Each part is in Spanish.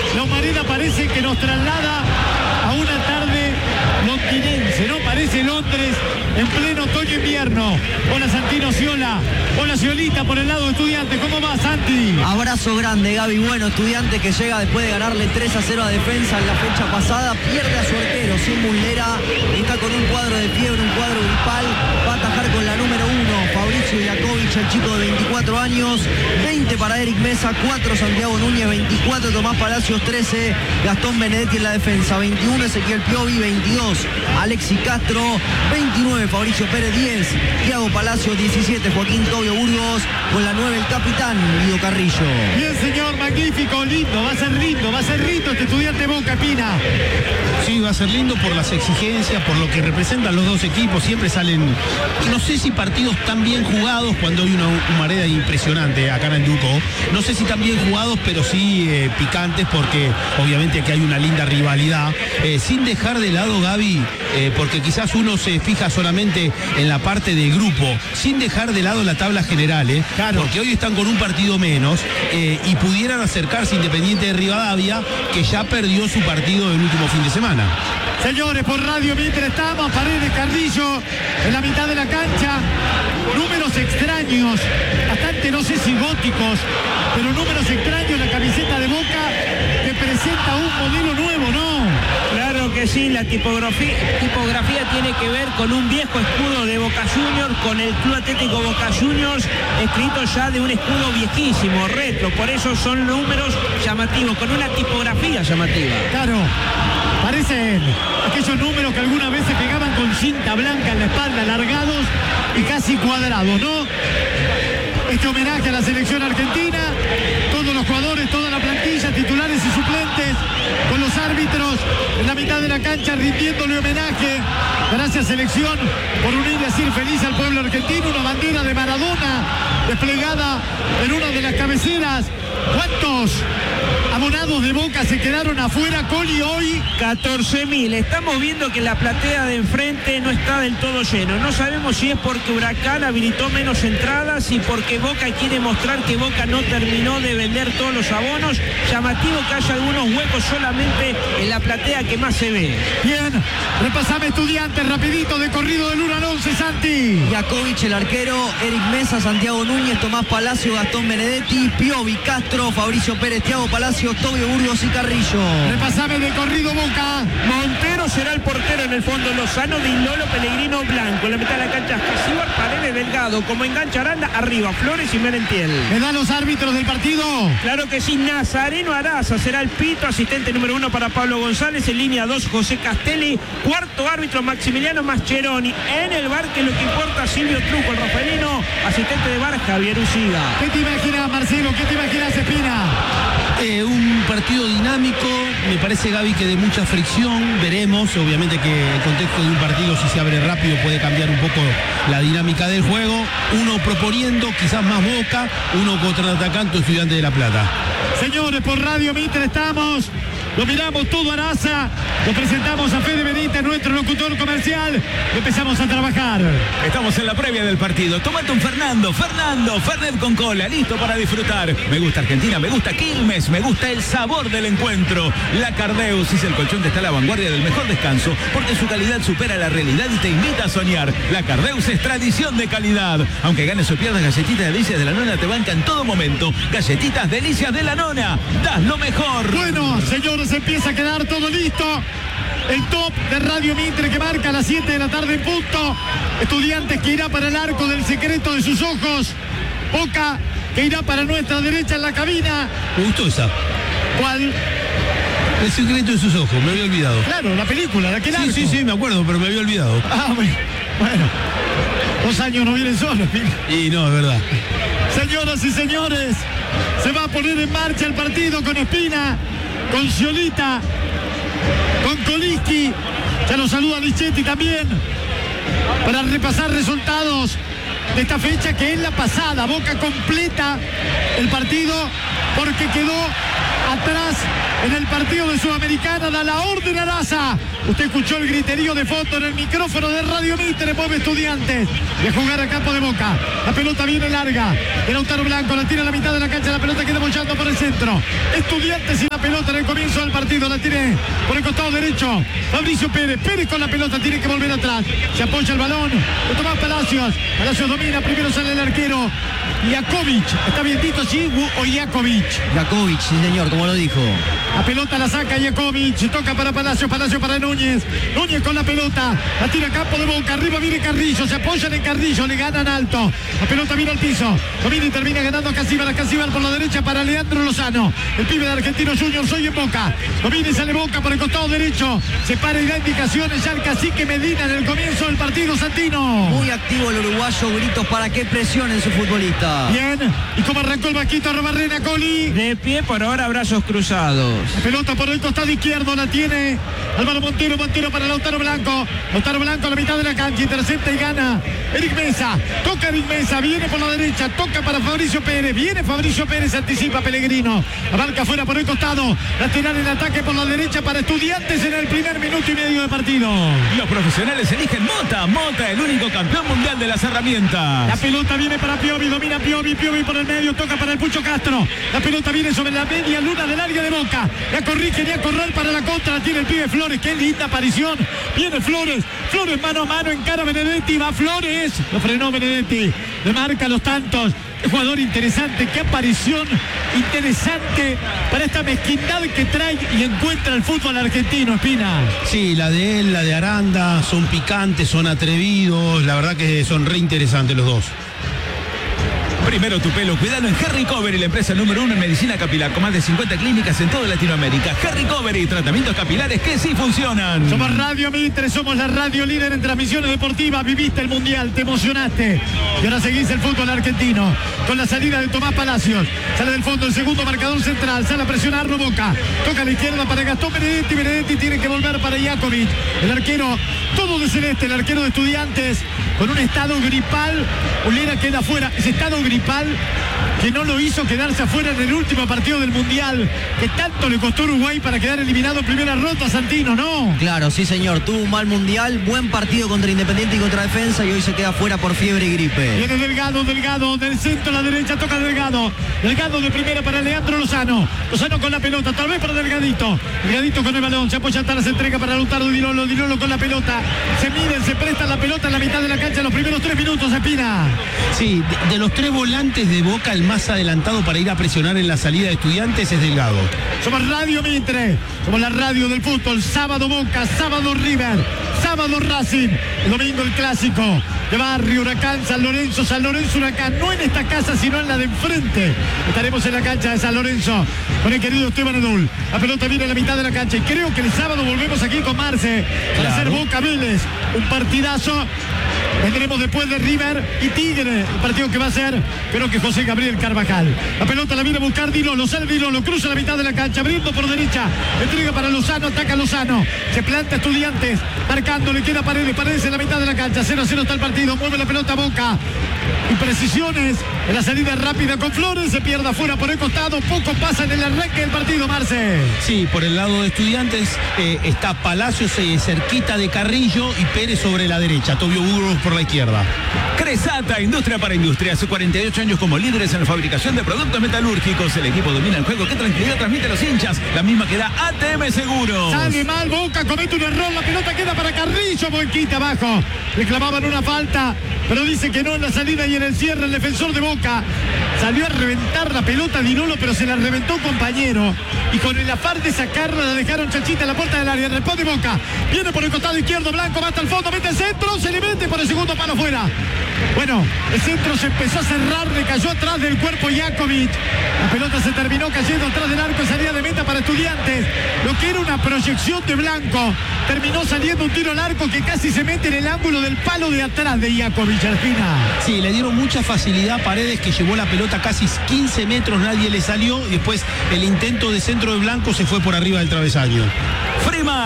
La humareda parece que nos traslada a una tarde londinense, ¿no? Parece Londres en pleno otoño-invierno. Hola Santino Ciola. Hola Ciolita por el lado de Estudiantes. ¿Cómo va, Santi? Abrazo grande, Gaby. Bueno, Estudiante que llega después de ganarle 3-0 a Defensa en la fecha pasada, pierde a su arquero sin Muslera, está con un cuadro de fiebre, un cuadro gripal, va a atajar con la número 1, Fabricio Iakovic, el chico de 24 años, 20 para Eric Mesa, 4 Santiago Núñez, 24 Tomás Palacios, 13 Gastón Benedetti en la defensa, 21 Ezequiel Piovi, 22 Alexi Castro, 29 Fabricio Pérez, 10 Thiago Palacios, 17 Joaquín Tobio Burgos, con la 9 el capitán Guido Carrillo. Bien, señor, magnífico, lindo, va a ser lindo este Estudiante Boca, Pina. Sí, va a ser lindo por las exigencias, por lo que representan los dos equipos. Siempre salen, no sé si partidos tan bien jugados, cuando hay una humareda impresionante acá en el Duco. No sé si tan bien jugados, pero sí picantes, porque obviamente que hay una linda rivalidad. Sin dejar de lado, Gaby, porque quizás uno se fija solamente en la parte del grupo, sin dejar de lado la tabla general, claro. Porque hoy están con un partido menos y pudieran acercarse Independiente de Rivadavia, que ya perdió su partido del último fin de semana. Señores, por radio mientras estamos, Paredes, Carrillo, en la mitad de la cancha, números extraños, bastante no sé si góticos, pero números extraños, la camiseta de Boca que presenta un modelo nuevo, ¿no? Claro que sí, la tipografía tiene que ver con un viejo escudo de Boca Juniors, con el Club Atlético Boca Juniors, escrito ya de un escudo viejísimo, retro, por eso son números llamativos, con una tipografía llamativa. Claro, parecen aquellos números que alguna vez se pegaban con cinta blanca en la espalda, alargados y casi cuadrados, ¿no? Este homenaje a la selección argentina, todos los jugadores, toda la plantilla, titulares y suplentes, con los árbitros en la mitad de la cancha rindiéndole homenaje. Gracias, selección, por unir y decir feliz al pueblo argentino. Una bandera de Maradona desplegada en una de las cabeceras. ¿Cuántos abonados de Boca se quedaron afuera, Coli, hoy? 14.000. Estamos viendo que la platea de enfrente no está del todo lleno. No sabemos si es porque Huracán habilitó menos entradas y porque Boca quiere mostrar que Boca no terminó de vender todos los abonos. Llamativo que haya algunos huecos solamente en la platea que más se ve. Bien, repasame Estudiantes, rapidito, de corrido del 1 al 11, Santi. Iakovic, el arquero, Eric Mesa, Santiago Núñez, Tomás Palacio, Gastón Benedetti, Piovi, Castro, Fabricio Pérez, Thiago Palacio, Tobio Burgos y Carrillo. Repasame de corrido Boca. Montero será el portero en el fondo, Lozano, Di Lolo, Pellegrino, Blanco. En la mitad de la cancha, Casíbar, Paredes, Delgado. Como engancha Aranda, arriba, Flores y Merentiel. ¿Me dan los árbitros del partido? Claro que sí, Nazareno Araza será el pito, asistente número 1 para Pablo González, en línea 2 José Castelli, cuarto árbitro Maximiliano Mascheroni, en el bar que lo que importa Silvio Truco, el rafaelino, asistente de bar Javier Ucida. ¿Qué te imaginas, Marcelo? ¿Qué te imaginas, Espina? Un partido dinámico, me parece, Gaby, que de mucha fricción. Veremos, obviamente que el contexto de un partido, si se abre rápido, puede cambiar un poco la dinámica del juego. Uno proponiendo, quizás más Boca, uno contraatacando Estudiante de La Plata. Señores, por Radio Mitre estamos, lo miramos todo Araza, lo presentamos a Fede Benítez, nuestro locutor comercial, y empezamos a trabajar. Estamos en la previa del partido. Tómate un Fernando, Fernet con cola, listo para disfrutar. Me gusta Argentina, me gusta Quilmes, me gusta el sabor del encuentro. La Cardeus es el colchón que está a la vanguardia del mejor descanso, porque su calidad supera la realidad y te invita a soñar. La Cardeus es tradición de calidad. Aunque ganes o pierdas, Galletitas Delicias de la Nona te banca en todo momento. Galletitas Delicias de la Nona, das lo mejor. Bueno, señores, empieza a quedar todo listo. El top de Radio Mitre que marca a las 7 de la tarde en punto. Estudiantes que irá para el arco del secreto de sus ojos. Boca que irá para nuestra derecha en la cabina. Me gustó esa. ¿Cuál? El secreto de sus ojos, me había olvidado. Claro, la película de aquel arco. Sí, me acuerdo, pero me había olvidado. Ah, bueno. 2 años no vienen solos. Y no, es verdad. Señoras y señores, se va a poner en marcha el partido con Espina, con Ciolita, con Koliski. Ya lo saluda Lichetti también, para repasar resultados de esta fecha que es la pasada. Boca completa el partido porque quedó atrás en el partido partido de Sudamericana, da la orden a Daza. Usted escuchó el griterío de fondo en el micrófono de Radio Mitre, mueve Estudiantes de jugar a campo de Boca. La pelota viene larga, de Lautaro Blanco, la tira a la mitad de la cancha, la pelota queda bollando por el centro. Estudiantes y la pelota en el comienzo del partido, la tiene por el costado derecho Fabricio Pérez. Pérez con la pelota, tiene que volver atrás. Se apoya el balón de Tomás Palacios. Palacios domina, primero sale el arquero Jakovic. ¿Está bien dicho así o Jakovic? Jakovic, sí señor, como lo dijo. La pelota la saca Jakovic, toca para Palacios, Palacios para Núñez. Núñez con la pelota, la tira a campo de Boca, arriba viene Carrillo, se apoyan en Carrillo, le ganan alto. La pelota viene al piso, domina y termina ganando Casíbar por la derecha para Leandro Lozano. El pibe de Argentino Junior, soy en Boca. Domina y sale Boca por el costado derecho. Se para y da indicaciones ya el cacique Medina en el comienzo del partido, Santino. Muy activo el uruguayo, gritos para que presionen su futbolista. Bien, y como arrancó el vaquito Robarrena, Coli. De pie por ahora, brazos cruzados. La pelota por el costado izquierdo la tiene Álvaro Montero, Montero para Lautaro Blanco. Lautaro Blanco a la mitad de la cancha, intercepta y gana Eric Mesa. Toca Eric Mesa, viene por la derecha, toca para Fabricio Pérez. Viene Fabricio Pérez, anticipa Pellegrino. La marca fuera por el costado. Lateral en ataque por la derecha para Estudiantes en el primer minuto y medio de partido. Los profesionales eligen Mota. Mota, el único campeón mundial de las herramientas. La pelota viene para Piovi, domina Piovi por el medio, toca para el Pucho Castro. La pelota viene sobre la media luna del área de Boca. La corrige y a correr para la contra. La tiene el pibe Flores. Qué linda aparición. Viene Flores. Flores mano a mano, encara Benedetti. Va Flores. Lo frenó Benedetti. Le marca los tantos. Un jugador interesante. Qué aparición interesante para esta mezquindad que trae y encuentra el fútbol argentino, Espina. Sí, la de él, la de Aranda, son picantes, son atrevidos. La verdad que son re interesantes los dos. Primero tu pelo, cuidado en Harry Covery, la empresa número 1 en medicina capilar, con más de 50 clínicas en toda Latinoamérica. Harry Covery, tratamientos capilares que sí funcionan. Somos Radio Mitre, somos la radio líder en transmisiones deportivas. Viviste el Mundial, te emocionaste. Y ahora seguís el fútbol argentino. Con la salida de Tomás Palacios. Sale del fondo el segundo marcador central. Sale a presionar Boca. Toca a la izquierda para Gastón Benedetti. Benedetti tiene que volver para Jakovic. El arquero, todo de celeste, el arquero de Estudiantes. Con un estado gripal. Ulera queda afuera. Ese estado gripal que no lo hizo quedarse afuera en el último partido del Mundial, que tanto le costó a Uruguay para quedar eliminado en primera ronda, Santino, ¿no? Claro, sí señor, tuvo un mal Mundial, buen partido contra Independiente y contra Defensa y hoy se queda fuera por fiebre y gripe. Viene Delgado, del centro a la derecha, toca Delgado. Delgado de primera para Leandro Lozano. Lozano con la pelota, tal vez para Delgadito. Delgadito con el balón, se apoya atrás, se entrega para Lautaro Dinolo. Dinolo con la pelota. Se miden, se presta la pelota en la mitad de la cancha en los primeros 3 minutos, Espina. Sí, de los 3 volantes de Boca, el más adelantado para ir a presionar en la salida de Estudiantes es Delgado. Somos Radio Mitre, somos la radio del fútbol. Sábado Boca, sábado River, sábado Racing, el domingo el clásico de Barrio, Huracán, San Lorenzo, Huracán, no en esta casa sino en la de enfrente. Estaremos en la cancha de San Lorenzo con el querido Esteban Edul. La pelota viene a la mitad de la cancha y creo que el sábado volvemos aquí con Marce para hacer Boca Vélez, un partidazo. Vendremos después de River y Tigre, el partido que va a ser, creo que José Gabriel Carvajal. La pelota la viene a buscar Dinolo, sale Dinolo, cruza la mitad de la cancha, abriendo por derecha, entrega para Lozano, ataca Lozano, se planta Estudiantes, marcando, le queda Paredes en la mitad de la cancha, 0-0 está el partido, mueve la pelota Boca. Imprecisiones en la salida rápida con Flores, se pierde afuera por el costado, poco pasa en el arranque del partido, Marce. Sí, por el lado de Estudiantes está Palacios cerquita de Carrillo y Pérez sobre la derecha, Tobio Burgos por la izquierda. Cresata, industria para industria, hace 48 años como líderes en la fabricación de productos metalúrgicos. El equipo domina el juego, qué tranquilidad transmite a los hinchas, la misma que da ATM Seguros. Sale mal Boca, comete un error, la pelota queda para Carrillo, Boquita abajo, reclamaban una falta, pero dice que no en la salida y en el cierre. El defensor de Boca salió a reventar la pelota Dinolo, pero se la reventó un compañero y con el afán de sacarla la dejaron chanchita en la puerta del área. Responde Boca, viene por el costado izquierdo, Blanco va hasta el fondo, mete el centro, se le mete por el segundo palo fuera. Bueno, el centro se empezó a cerrar, le cayó atrás del cuerpo Jakovic. La pelota se terminó cayendo atrás del arco, salida de meta para Estudiantes. Lo que era una proyección de Blanco, terminó saliendo un tiro al arco que casi se mete en el ángulo del palo de atrás de Jakovic, Alpina. Sí, le dieron mucha facilidad a Paredes, que llevó la pelota casi 15 metros, nadie le salió y después el intento de centro de Blanco se fue por arriba del travesaño. Fremar,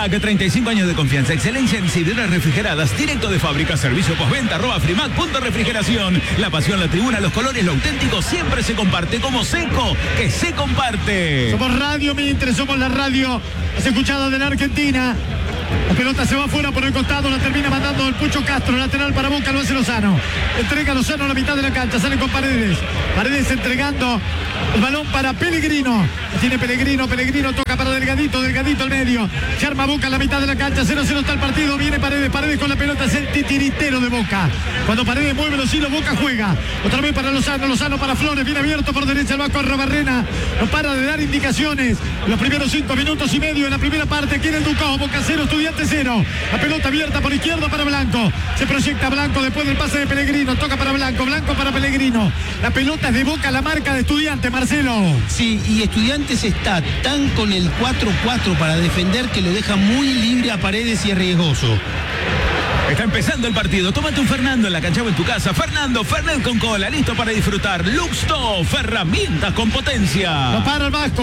Frimac, 35 años de confianza, excelencia en distribuidoras refrigeradas, directo de fábrica, servicio postventa, @frimac.refrigeración. La pasión, la tribuna, los colores, lo auténtico siempre se comparte, como Seco, que se comparte. Somos Radio Mitre, somos la radio más escuchada de la Argentina. La pelota se va afuera por el costado, la termina mandando el Pucho Castro, lateral para Boca, lo hace Lozano. Entrega a Lozano a la mitad de la cancha, sale con Paredes. Paredes entregando el balón para Pellegrino. Tiene Pellegrino, toca para Delgadito al medio. Se arma Boca en la mitad de la cancha, 0-0 está el partido, viene Paredes con la pelota, es el titiritero de Boca. Cuando Paredes mueve los hilos, Boca juega. Otra vez para Lozano para Flores, viene abierto por derecha el Vasco Arrobarrena. No para de dar indicaciones. Los primeros 5 minutos y medio en la primera parte, aquí en el Ducó, Boca 0, Estudiantes 0. La pelota abierta por izquierda para Blanco. Se proyecta Blanco después del pase de Pellegrino. Toca para Blanco para Pellegrino. La pelota es de Boca, la marca de Estudiantes, Marcelo. Sí, y Estudiantes está tan con el 4-4 para defender que lo deja muy libre a Paredes y es riesgoso. Está empezando el partido. Tómate un Fernando en la cancha o en tu casa. Fernet con cola, listo para disfrutar. Luxto, herramientas con potencia. No para el Vasco,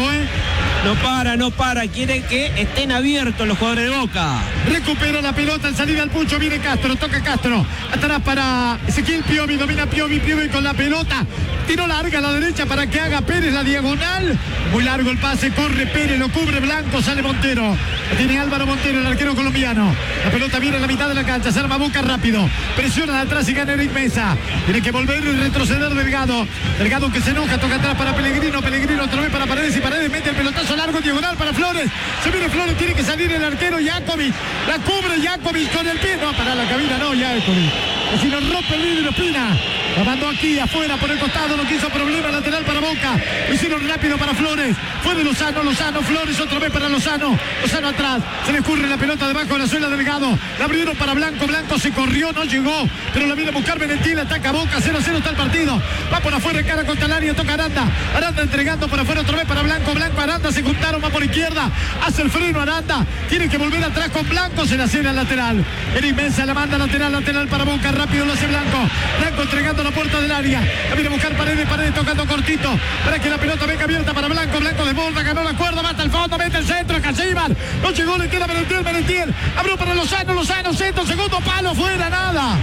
No para. Quiere que estén abiertos los jugadores de Boca. Recupera la pelota en salida al Pucho. Viene Castro, toca Castro. Atrás para Ezequiel Piovi. Domina Piovi con la pelota. Tiro larga a la derecha para que haga Pérez la diagonal. Muy largo el pase. Corre Pérez, lo cubre Blanco. Sale Montero. Tiene Álvaro Montero, el arquero colombiano. La pelota viene a la mitad de la cancha. Se arma Boca rápido. Presiona de atrás y gana Eric Mesa. Tiene que volver y retroceder Delgado. Delgado que se enoja. Toca atrás para Pellegrino. Pellegrino otra vez para Paredes. Y Paredes mete el pelotazo largo, diagonal para Flores. Se viene Flores. Tiene que salir el arquero Jakovic. La cubre Jakovic con el pie. No, para la cabina no, Jakovic. Si nos rompe el vidrio Espina. La mandó aquí afuera por el costado. No quiso problema. Lateral para Boca. Lo hicieron rápido para Flores. Fue de Lozano. Flores otra vez para Lozano. Lozano atrás. Se le escurre la pelota debajo de la suela Delgado. La abrieron para Blanco. Blanco se corrió. No llegó. Pero la viene a buscar Benetín. Ataca Boca. 0-0 está el partido. Va por afuera en cara contra el área. Toca Aranda. Aranda entregando por afuera otra vez para Blanco. Aranda se juntaron. Va por izquierda. Hace el freno Aranda. Tiene que volver atrás con Blanco. Se la cena al lateral. Eric Mesa la manda lateral para Boca. Rápido lo hace Blanco. Blanco entregando la puerta del área. La viene a buscar Paredes tocando cortito. Para que la pelota venga abierta para Blanco. Blanco desborda. Ganó la cuerda. Va hasta el fondo. Mete el centro. Casillas. No llegó. Le queda Merentiel. Abrió para Lozano. Centro. Segundo palo. Afuera nada.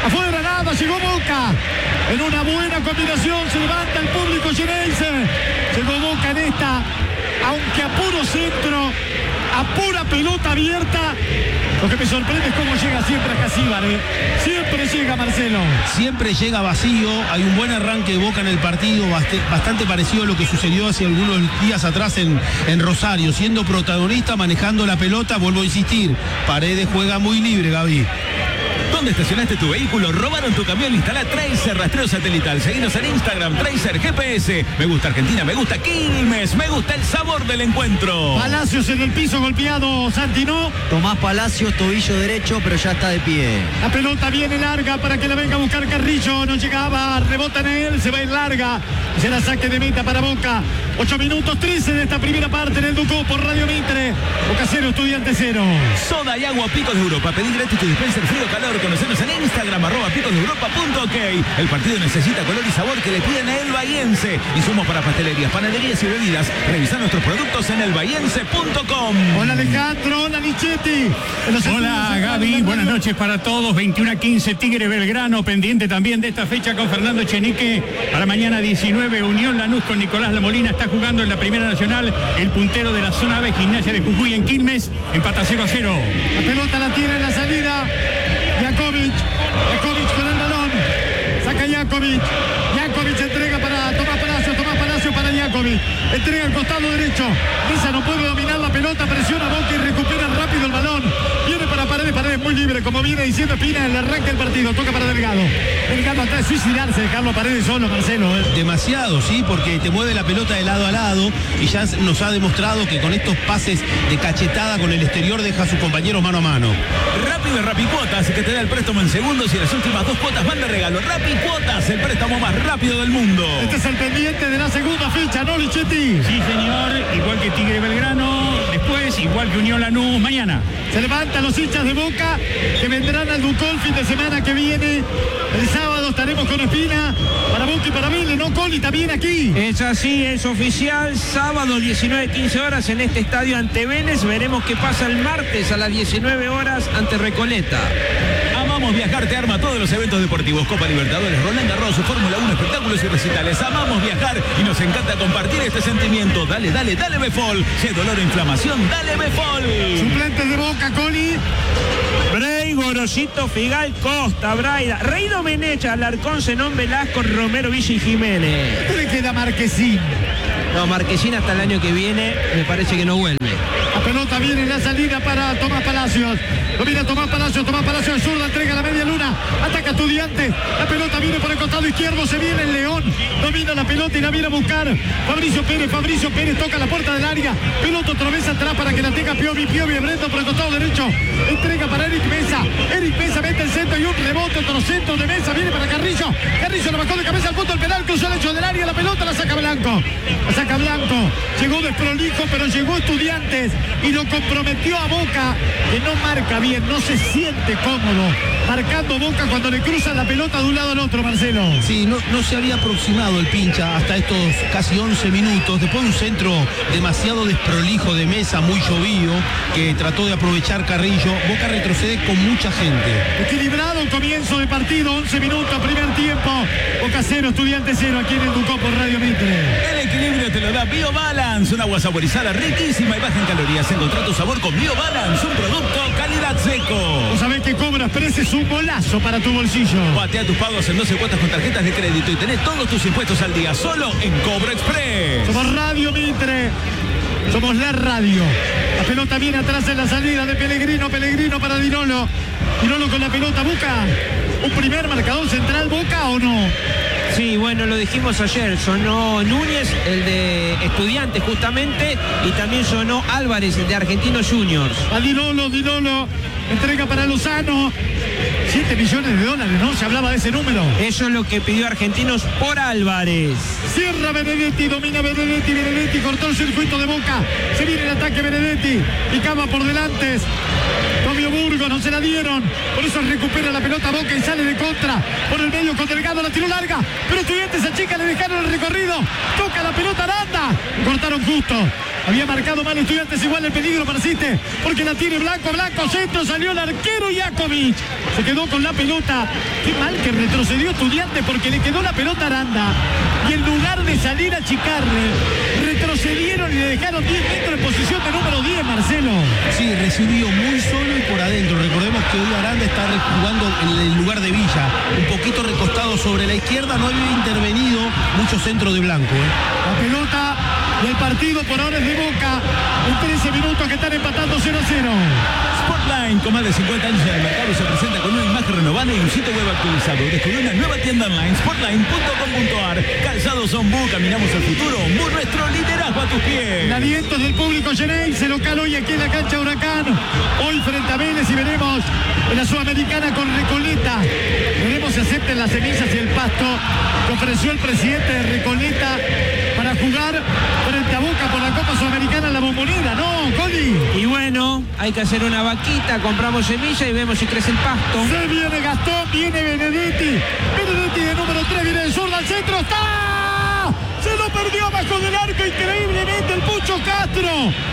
Llegó Boca. En una buena combinación. Se levanta el público xenense. Llegó Boca en esta. Aunque a puro centro. A pura pelota abierta. Lo que me sorprende es cómo llega siempre a Casíbar, Siempre llega Marcelo. Siempre llega vacío. Hay un buen arranque de Boca en el partido, bastante parecido a lo que sucedió hace algunos días atrás en Rosario, siendo protagonista, manejando la pelota. Vuelvo a insistir, Paredes juega muy libre, Gaby. ¿Dónde estacionaste tu vehículo? ¿Robaron tu camión? Instala Tracer rastreo satelital. Seguinos en Instagram, Tracer GPS. Me gusta Argentina, me gusta Quilmes, me gusta el sabor del encuentro. Palacios en el piso golpeado, Santino. Tomás Palacios, tobillo derecho, pero ya está de pie. La pelota viene larga para que la venga a buscar Carrillo. No llegaba, rebota en él, se va en larga. Será saque de meta para Boca. 8 minutos 13 de esta primera parte en el Ducó por Radio Mitre. Boca 0, Estudiantes 0. Soda y agua Picos de Europa. Pedí gratis tu dispenser frío calor. Conocenos en Instagram, @picosdeeuropa.ok. El partido necesita color y sabor que le piden a elbahiense. Insumos para pastelerías, panaderías y bebidas. Revisa nuestros productos en elbahiense.com. Hola Alejandro, hola Lichetti. Hola Gaby, buenas noches para todos. 21-15 Tigre Belgrano, pendiente también de esta fecha con Fernando Echenique. Para mañana 19, Unión Lanús con Nicolás La Molina. Está jugando en la Primera Nacional el puntero de la zona B, Gimnasia de Jujuy en Quilmes. Empata 0-0. La pelota la tiene en la salida. Jakovic con el balón. Saca Jakovic entrega para Tomás Palacio para Jakovic. Entrega al costado derecho. Mesa no puede dominar la pelota. Presiona a Boca y recupera rápido el balón. Viene para Paredes muy libre. Como viene diciendo Espina, el arranque del partido. Toca para Delgado. Delgado hasta de suicidarse, dejarlo a Paredes solo, Marcelo. Demasiado, sí, porque te mueve la pelota de lado a lado y ya nos ha demostrado que con estos pases de cachetada con el exterior deja a sus compañeros mano a mano. Rápido Rapicuotas, que te da el préstamo en segundos y las últimas 2 cuotas van de regalo. Rapicuotas, el préstamo más rápido del mundo. Este es el pendiente de la segunda ficha, ¿no, Lichetti? Sí, señor, igual que Tigre Belgrano, después igual que Unión Lanús, mañana. Se levantan los hinchas de Boca que vendrán al Ducó el fin de semana que viene, el sábado sábado estaremos con Espina para Boca y para Vélez, ¿no, Coli? También aquí. Es así, es oficial. Sábado 19:15 horas en este estadio ante Vélez. Veremos qué pasa el martes a las 19 horas ante Recoleta. Amamos Viajar te arma todos los eventos deportivos, Copa Libertadores, Roland Garros, Fórmula 1, espectáculos y recitales. Amamos viajar y nos encanta compartir este sentimiento. Dale, dale, dale Befol. Si hay dolor o inflamación, dale Befol. Suplentes de Boca, Coli. Bray, Gorosito, Figal, Costa, Braida, Rey Domenech, Alarcón, Zenón, Velasco, Romero, Villa y Jiménez. ¿Qué le queda a Marquesín? No, Marquesín hasta el año que viene me parece que no vuelve. La pelota viene en la salida para Tomás Palacios. Lo viene Tomás Palacios de zurda, entrega la media luna, ataca Estudiantes. La pelota viene por el costado izquierdo, se viene el León, domina la pelota y la viene a buscar Fabricio Pérez toca la puerta del área, pelota otra vez atrás para que la tenga Piovi Brendo por el costado derecho, entrega para Eric Mesa mete el centro y un rebote, otro centro de Mesa, viene para Carrillo lo bajó de cabeza al punto del penal, cruzó el hecho del área, la pelota la saca Blanco, llegó desprolijo pero llegó Estudiantes y lo comprometió a Boca, que no marca bien, no se siente cómodo marcando Boca cuando le cruzan la pelota de un lado al otro, Marcelo. Sí, no se había aproximado el pincha hasta estos casi 11 minutos, después de un centro demasiado desprolijo de Mesa, muy llovido, que trató de aprovechar Carrillo. Boca retrocede con mucha gente. Equilibrado comienzo de partido, 11 minutos, primer tiempo. Boca 0, Estudiantes 0, aquí en el Ducó por Radio Mitre. El equilibrio te lo da BioBalance, un agua saborizada riquísima y baja en calorías. Encontrá tu sabor con BioBalance, un producto calidad seco. Vos sabés que Cobra Express es un golazo para tu bolsillo. Patea tus pagos en 12 cuotas con tarjetas de crédito y tenés todos tus impuestos al día solo en Cobra Express. Somos Radio Mitre, somos la radio. La pelota viene atrás en la salida de Pellegrino para Dinolo con la pelota, busca un primer marcador central, Boca o no. Sí, bueno, lo dijimos ayer, sonó Núñez, el de Estudiantes justamente, y también sonó Álvarez, el de Argentinos Juniors. A Dinolo, entrega para Lozano, $7 millones, ¿no? Se hablaba de ese número. Eso es lo que pidió Argentinos por Álvarez. Cierra Benedetti, domina Benedetti, cortó el circuito de Boca, se viene el ataque Benedetti, picaba por delante. Tomio Burgos, no se la dieron, por eso recupera la pelota Boca y sale de contra, por el medio con Delgado, la tiró larga, pero Estudiantes a chica, le dejaron el recorrido, toca la pelota Aranda, cortaron justo, había marcado mal Estudiantes, igual el peligro persiste, porque la tiene Blanco, centro, salió el arquero Jakovic, se quedó con la pelota, qué mal que retrocedió Estudiantes porque le quedó la pelota Aranda, y en lugar de salir a achicarle, retrocedieron y le dejaron 10 metros en posición de número 10, Marcelo. Sí, recibió muy solo y por adentro. Recordemos que hoy Aranda está jugando en el lugar de Villa, un poquito recostado sobre la izquierda, no había intervenido mucho centro de Blanco. La pelota del partido por ahora es de Boca, en 13 minutos que están empatando 0-0. Sportline, con más de 50 años en el mercado, se presenta con una imagen renovada y un sitio web actualizado. Descubre una nueva tienda online, sportline.com.ar. Calzados Ombú, caminamos al futuro. Ombú, nuestro liderazgo a tus pies. El aliento del público Geneise, local hoy aquí en la cancha Huracán. Hoy frente a Vélez y veremos en la Sudamericana con Recoleta. Veremos si aceptan las cenizas y el pasto que ofreció el presidente de Recoleta para jugar frente a Boca por la Copa Sudamericana en la Bombonera, ¿no, Coli? Y bueno, hay que hacer una vaquita, compramos semilla y vemos si crece el pasto. Se viene Gastón, viene Benedetti de número 3, viene de zurda al centro, ¡está! Se lo perdió abajo del arco increíblemente el Pucho Castro.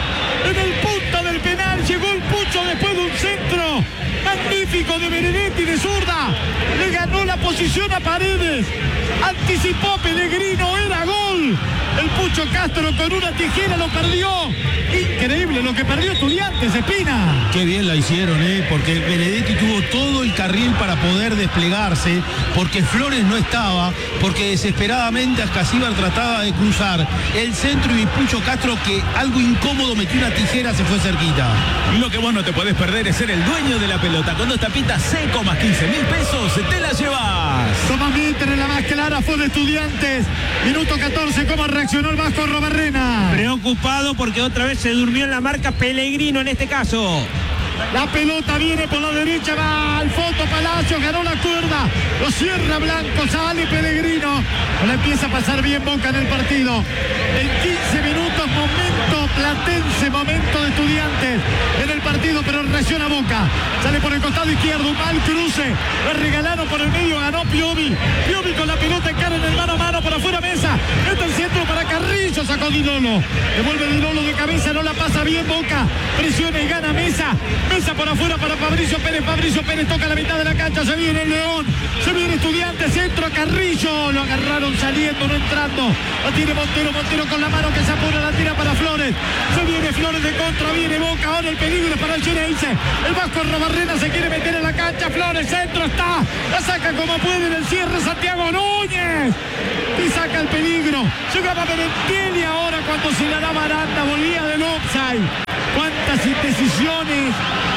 En el punto del penal llegó el Pucho después de un centro magnífico de Benedetti de zurda. Le ganó la posición a Paredes. Anticipó Pellegrino, era gol. El Pucho Castro con una tijera lo perdió. Increíble lo que perdió Estudiantes, Espina. Qué bien la hicieron, porque Benedetti tuvo todo el carril para poder desplegarse, porque Flores no estaba, porque desesperadamente Ascasíbar trataba de cruzar el centro y Pucho Castro, que algo incómodo metió una tijera, se fue cerquita. Lo que vos no te podés perder es ser el dueño de la pelota. Con 2 tapitas seco más 15.000 pesos, te la llevas. Tomás Mitre, la más clara fue de Estudiantes. Minuto 14, ¿cómo reaccionó el Vasco Robarrena? Preocupado porque otra vez se durmió en la marca Pellegrino en este caso. La pelota viene por la derecha, va al fondo Palacios, ganó la cuerda, lo cierra Blanco, sale Pellegrino, le empieza a pasar bien Boca en el partido. En 15 minutos, momento platense momento de Estudiantes en el partido, pero reacciona Boca. Sale por el costado izquierdo, un mal cruce. Le regalaron por el medio, ganó Piovi. Piovi con la pelota en cara en el mano a mano, por afuera Mesa. Mete el centro para Carrillo, sacó Di Lolo. Devuelve Di Lolo de cabeza, no la pasa bien Boca. Presiona y gana Mesa. Mesa por afuera para Fabricio Pérez. Fabricio Pérez toca la mitad de la cancha, se viene el León. Se viene Estudiantes, centro a Carrillo. Lo agarraron saliendo, no entrando. La tiene Montero, Montero con la mano que se apura, la tira para Flores. Se viene Flores de contra, viene Boca, ahora el peligro para el Xeneize. El Vasco Robarrena se quiere meter en la cancha, Flores, centro está. La saca como puede en el cierre Santiago Núñez. Y saca el peligro. Llegaba Merentiel y ahora cuando se la daba Aranda volvía del offside. Cuántas indecisiones,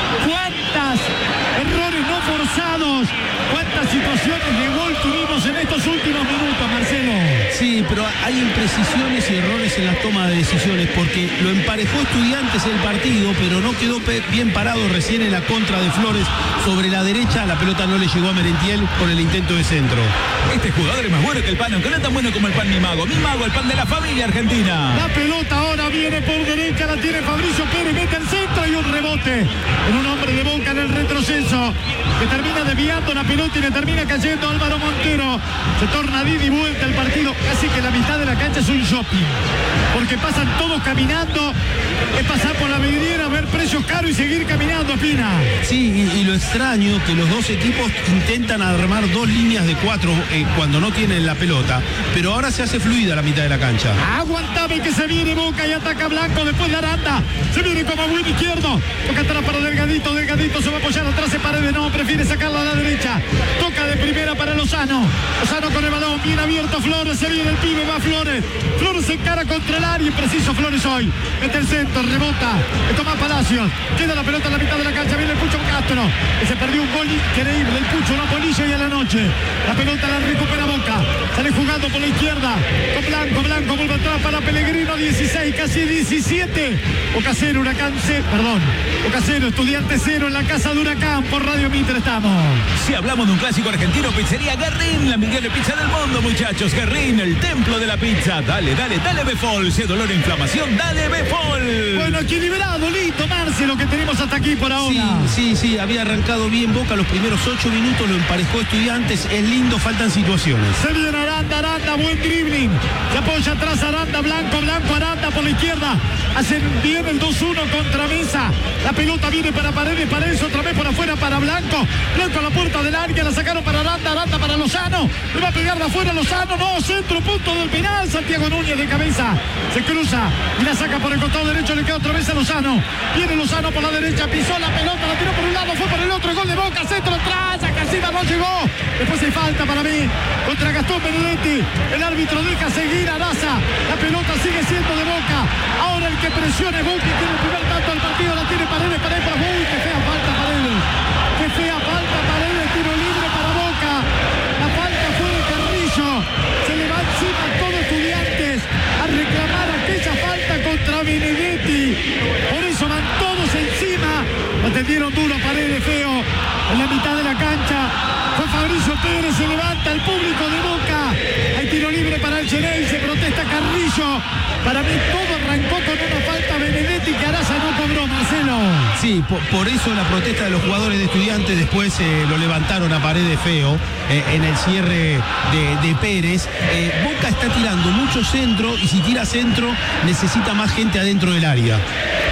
cuántas errores no forzados, cuántas situaciones de gol tuvimos en estos últimos minutos, Marcelo. Sí, pero hay imprecisiones y errores en las tomas de decisiones, porque lo emparejó Estudiantes el partido, pero no quedó bien parado recién en la contra de Flores sobre la derecha. La pelota no le llegó a Merentiel con el intento de centro. Este jugador es más bueno que el pan, aunque no es tan bueno como el pan Mi Mago. Mi Mago, el pan de la familia argentina. La pelota ahora viene por derecha, la tiene Fabricio Pérez, mete el centro y un rebote en un hombre de Boca en el retroceso, que termina desviando la pelota y le termina cayendo Álvaro Montero. Se torna de ida y vuelta el partido, casi que la mitad de la cancha es un shopping, porque pasan todos caminando. Es pasar por la vidriera, ver precios caros y seguir caminando, Pina. Sí, y lo extraño que los dos equipos intentan armar dos líneas de cuatro cuando no tienen la pelota, pero ahora se hace fluida la mitad de la cancha. Aguantame que se viene Boca y ataca Blanco después de Aranda. Se viene como buen izquierdo. Toca atrás para Delgadito. Delgadito se va a apoyar atrás en Paredes. No, prefiere sacarla a la derecha. Toca de primera para Lozano. Lozano con el balón. Bien abierto Flores. Se viene el pibe. Va Flores. Flores se encara contra el área. Impreciso Flores hoy. Mete el centro. Rebota. Tomás Palacios. Queda la pelota en la mitad de la cancha. Viene el Pucho Castro. Que se perdió un gol increíble. El Pucho, una polilla y a la noche. La pelota la recupera Boca. Sale jugando por la izquierda. Con Blanco. Blanco vuelve atrás para Pellegrino. 16, casi 17. Boca 0, Huracán 0. Perdón. Boca 0, Estudiantes 0 en la casa de Huracán. Por Radio Mitre estamos. Si hablamos de un clásico argentino, pizzería Guerrín, la mejor pizza del mundo, muchachos. Guerrín, el templo de la pizza. Dale, dale, dale Befol. Si es dolor e inflamación, dale Befol. Bueno, equilibrado, listo, Marce, lo que tenemos hasta aquí por ahora. Sí, había arrancado bien Boca los primeros 8 minutos, lo emparejó Estudiantes. Es lindo, faltan situaciones. Se viene Aranda, buen dribbling. Se apoya atrás Aranda, Blanco, Aranda por la izquierda. Hacen bien el 2-1 contra Mesa. La pelota viene para Paredes otra vez por afuera para Blanco. Blanco a la puerta del área, la sacaron para Aranda para Lozano. Le va a pegar de afuera Lozano, no, centro, punto del penal. Santiago Núñez de cabeza. Se cruza y la saca por el costado derecho, le queda otra vez a Lozano. Viene Lozano por la derecha, pisó la pelota, la tiró por un lado, fue por el otro, gol de Boca, centro atrás, a Casima no llegó. Después hay falta para mí contra Gastón Benedetti. El árbitro deja seguir a Daza. La pelota sigue siendo de Boca. Ahora el que presiona es Boca y tiene el primer tanto del partido, la tiene Paredes para... ¡Uy, qué fea falta Paredes! ¡Qué fea falta Paredes! Tiro libre para Boca. La falta fue de Carrillo. Se le va encima a todos Estudiantes a reclamar aquella falta contra Benedetti. Por eso van todos encima. Lo tendieron duro a Paredes, feo. En la mitad de la cancha fue Fabricio Pérez, se levanta el público de Boca. Hay tiro libre para el Xeneize, protesta Carrillo. Para mí todo arrancó con una falta Benedetti que Araza no cobró, Marcelo. Sí, por eso la protesta de los jugadores de Estudiantes. Después lo levantaron a Paredes feo en el cierre de Pérez. Boca está tirando mucho centro y si tira centro necesita más gente adentro del área.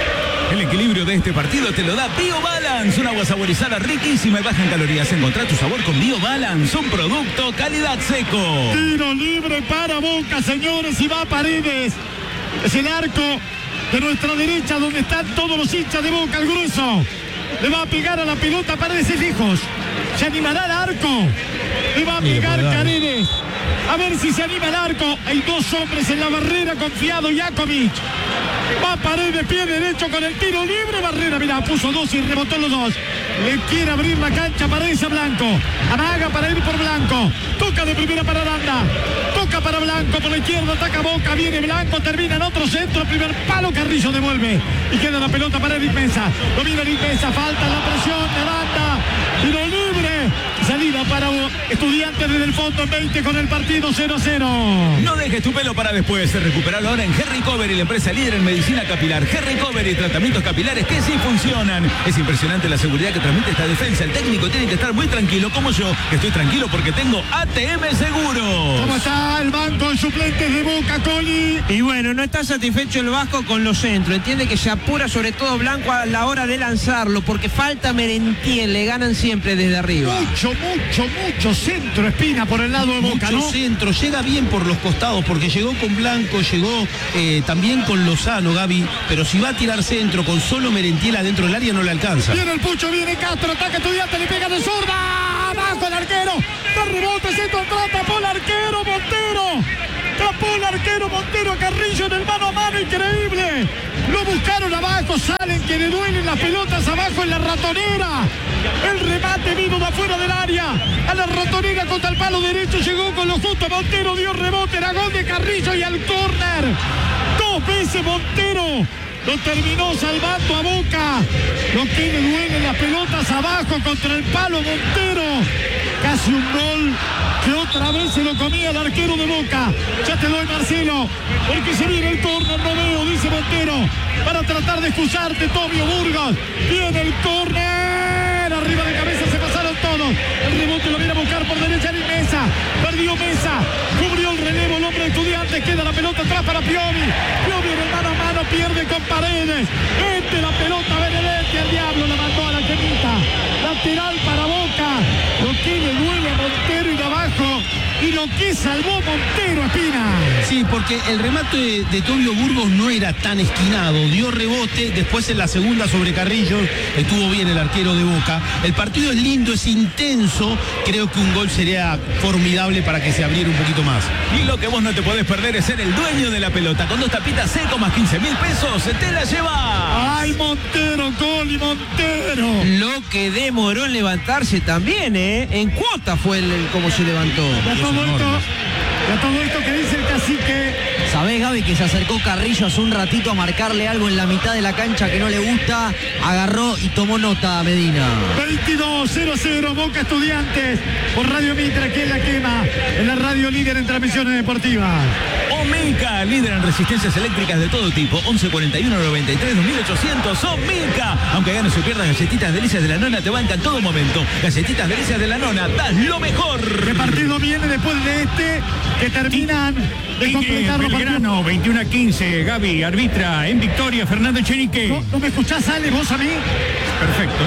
El equilibrio de este partido te lo da BioBalance, un agua saborizada riquísima y baja en calorías. Encontrá tu sabor con BioBalance, un producto calidad seco. Tiro libre para Boca, señores, y va Paredes. Es el arco de nuestra derecha donde están todos los hinchas de Boca, el grueso. Le va a pegar a la pelota, Paredes es lejos. Se animará al arco. Le va a pegar Paredes. A ver si se anima el arco. Hay dos hombres en la barrera, confiado Jakovic. Va Paredes, pie derecho con el tiro libre. Barrera, mira, puso dos y rebotó los dos. Le quiere abrir la cancha Paredes a Blanco. Amaga para ir por Blanco. Toca de primera para Aranda. Toca para Blanco por la izquierda. Ataca Boca. Viene Blanco. Termina en otro centro. Primer palo. Carrillo devuelve. Y queda la pelota para Eric Mesa. Domina Eric Mesa. Falta la presión de Aranda. Tiro libre. Salida para Estudiantes desde el fondo en 20 con el partido 0-0. No dejes tu pelo para después. Recuperalo ahora en Hair Recovery, la empresa líder en medicina capilar. Hair Recovery, tratamientos capilares que sí funcionan. Es impresionante la seguridad que transmite esta defensa. El técnico tiene que estar muy tranquilo, como yo, que estoy tranquilo porque tengo ATM Seguros. ¿Cómo está el banco de suplentes de Boca, Coli? Y bueno, no está satisfecho el Vasco con los centros. Entiende que se apura sobre todo Blanco a la hora de lanzarlo, porque falta Merentiel, le ganan siempre desde arriba. Mucho centro, Espina, por el lado de Boca, Mucho ¿no? centro, llega bien por los costados, porque llegó con Blanco, llegó también con Lozano, Gaby, pero si va a tirar centro con solo Merentiel adentro del área no le alcanza. Viene el Pucho, viene Castro, ataca Estudiantes, le pega de zurda, abajo el arquero, da rebote, centro atrás, tapó el arquero, Montero, Carrillo en el mano a mano, increíble. Lo buscaron abajo, salen que le duelen las pelotas abajo en la ratonera. El remate vino de afuera del área, a la ratonera contra el palo derecho, llegó con lo justo, Montero dio rebote, era gol de Carrillo y al córner. 2 veces Montero lo terminó salvando a Boca. Lo que le duelen las pelotas abajo contra el palo Montero. Casi un gol que otra vez se lo comía el arquero de Boca. Ya te doy, Marcelo, porque se viene el córner, no veo, dice Montero, para tratar de excusarte, Tobio Burgos. Viene el córner, arriba de cabeza se pasaron todos. El rebote lo viene a buscar por derecha en Mesa. Perdió Mesa, cubrió el relevo el hombre de Estudiantes, queda la pelota atrás para Piovi. Piovi en el mano a mano, pierde con Paredes. Mete la pelota Benedetti, al diablo, la mandó a la quemita. Lateral para Boca. Lo que le duele a Montero y de abajo, y lo que salvó Montero, Espina. Sí, porque el remate de Tobio Burgos no era tan esquinado, dio rebote, después en la segunda sobre Carrillo estuvo bien el arquero de Boca. El partido es lindo, es intenso, creo que un gol sería formidable para que se abriera un poquito más. Y lo que vos no te podés perder es ser el dueño de la pelota. Con 2 tapitas seco más 15.000 pesos, te la llevas. ¡Ay, Montero, Coli, Montero! Lo que demoró en levantarse también, en cuota fue el cómo se levantó. Y a todo esto que dice el cacique. ¿Sabés, Gaby, que se acercó Carrillo hace un ratito a marcarle algo en la mitad de la cancha que no le gusta? Agarró y tomó nota a Medina. 22-0-0, Boca Estudiantes, por Radio Mitra, que es la quema, en la radio líder en transmisiones deportivas. Omica, líder en resistencias eléctricas de todo tipo. 11 41 93 2800. Omica. Aunque ganes o pierdas, Galletitas Delicias de la Nona te bancan todo momento. Galletitas Delicias de la Nona, das lo mejor. ¿Qué partido viene después de este que terminan de completar los Belgrano, 21-15. Gaby arbitra en victoria Fernando Echenique. ¿No me escuchás, Ale, vos a mí? Perfecto.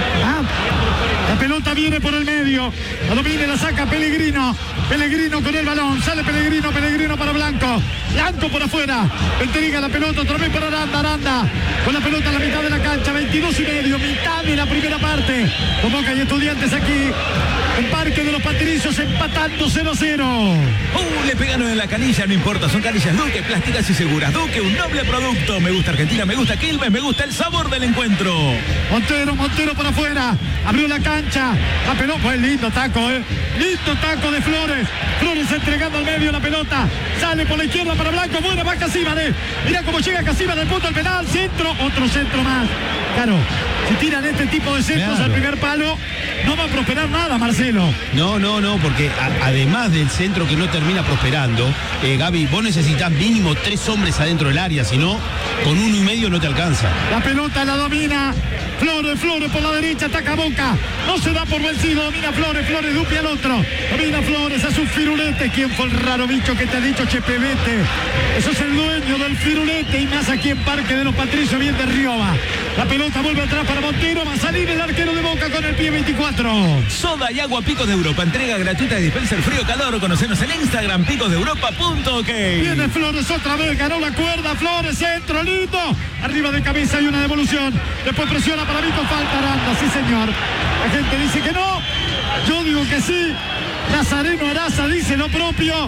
La pelota viene por el medio, la domina, la saca Pellegrino con el balón, sale Pellegrino para Blanco por afuera, entrega la pelota otra vez para Aranda, con la pelota a la mitad de la cancha, 22:30, mitad de la primera parte, con Boca y Estudiantes aquí, en Parque de los Patricios, empatando 0-0. Le pegaron en la canilla, no importa, son canillas Duque, plásticas y seguras. Duque, un noble producto. Me gusta Argentina, me gusta Quilmes, me gusta el sabor del encuentro. Montero por afuera, abrió la cancha, la pelota, fue lindo taco, lindo taco de Flores entregando al medio la pelota, sale por la izquierda para Blanco, buena, va Casíbare, mira cómo llega Casíbare al punto del penal, centro, otro centro más. Claro, si tiran este tipo de centros al primer palo, no va a prosperar nada, Marcelo. No, porque además del centro que no termina prosperando, Gaby, vos necesitas mínimo 3 hombres adentro del área, si no, con 1,5 no te alcanza. La pelota la domina Flores por la derecha, ataca Boca, no se da por vencido, domina Flores dupe al otro, domina Flores a su firulete. ¿Quién fue el raro bicho que te ha dicho Chepevete? Eso es el dueño del firulete, y más aquí en Parque de los Patricios, bien de Rioba. La pelota vuelve atrás para Montero, va a salir el arquero de Boca con el pie 24. Soda y agua Picos de Europa, entrega gratuita de dispenser frío-calor. Conocenos en Instagram, picosdeeuropa.ok. Viene Flores otra vez, ganó la cuerda, Flores, centro, lindo. Arriba de cabeza hay una devolución, después presiona para Vico, falta Aranda, sí señor. La gente dice que no, yo digo que sí. Nazareno Araza dice lo propio.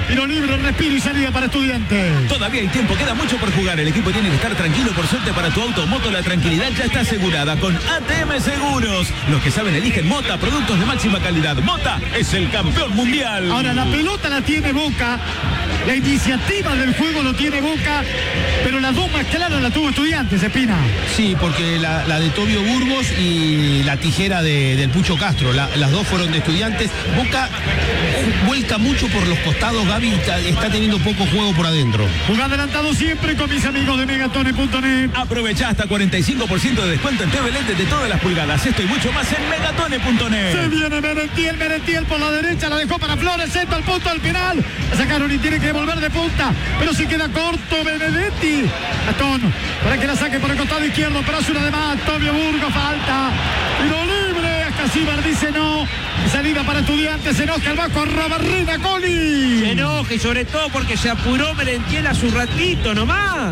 Tiro libre, respiro y salida para Estudiantes. Todavía hay tiempo, queda mucho por jugar. El equipo tiene que estar tranquilo. Por suerte para tu auto o moto, la tranquilidad ya está asegurada con ATM Seguros. Los que saben eligen Mota, productos de máxima calidad. Mota es el campeón mundial. Ahora la pelota la tiene Boca, la iniciativa del juego lo tiene Boca, pero las dos más claras la tuvo Estudiantes, Espina. Sí, porque la de Tobio Burgos y la tijera del Pucho Castro, las dos fueron de Estudiantes. Boca vuelca mucho por los costados, Gaby, está teniendo poco juego por adentro. Juega adelantado siempre con mis amigos de Megatone.net. Aprovecha hasta 45% de descuento en TV LED de todas las pulgadas. Esto y mucho más en Megatone.net. Se viene Merentiel por la derecha, la dejó para Flores, centro al punto del penal. La sacaron y tiene que volver de punta, pero se queda corto Benedetti. Gastón, para que la saque por el costado izquierdo, pero hace una de más. Tobio Burgos, falta. Tiro libre, Casíbar dice no. Salida para Estudiantes, se enoja el Vasco Rabarrena, Coli. Se enoja y sobre todo porque se apuró Merentiel a su ratito nomás.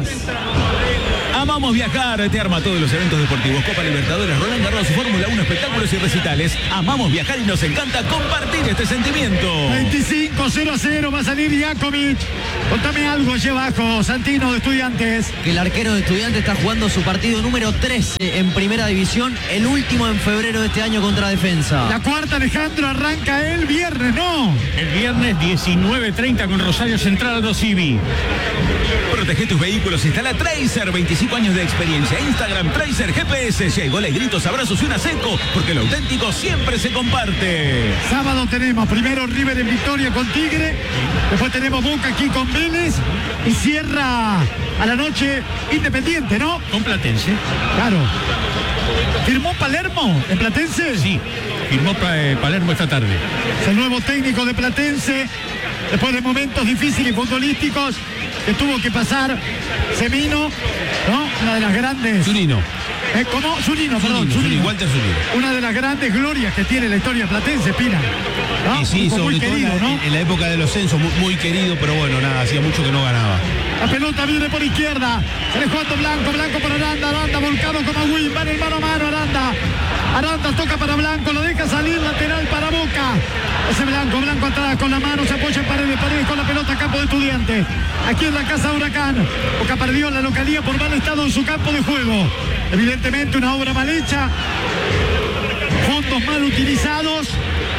Amamos viajar, te arma todos los eventos deportivos, Copa Libertadores, Roland Garros, Fórmula 1, espectáculos y recitales. Amamos viajar y nos encanta compartir este sentimiento. 25-0-0 va a salir Jakovic. Contame algo allí abajo, Santino de Estudiantes. Que el arquero de Estudiantes está jugando su partido número 13 en Primera División, el último en febrero de este año contra Defensa. La cuarta, Alejandro, arranca el viernes, ¿no? El viernes 19:30 con Rosario Central Aldo Civi. Protege tus vehículos, instala Tracer, 25 años de experiencia. Instagram Tracer GPS. Si hay goles, gritos, abrazos y una seco, porque lo auténtico siempre se comparte. Sábado tenemos primero River en victoria con Tigre, después tenemos Boca aquí con Vélez y cierra a la noche Independiente, ¿no? Con Platense. Claro. ¿Firmó Palermo en Platense? Sí, firmó Palermo esta tarde. Es el nuevo técnico de Platense, después de momentos difíciles futbolísticos que tuvo que pasar Semino, ¿no? Una de las grandes... Zunino. ¿Cómo? Zunino, perdón. Zunino. Walter Zunino. Una de las grandes glorias que tiene la historia platense, Pina. ¿No? Y sí, Tipo sobre muy todo querido, ¿no? en la época de los censos, muy querido, pero bueno, nada, hacía mucho que no ganaba. La pelota viene por izquierda. Se le jugando Blanco por Aranda volcado como Win, van el mano a mano Aranda toca para Blanco, lo deja salir lateral para Boca. Ese Blanco atrás con la mano, se apoya en paredes con la pelota, campo de Estudiantes. Aquí en la casa Huracán. Boca perdió la localía por mal estado en su campo de juego. Evidentemente una obra mal hecha, fondos mal utilizados.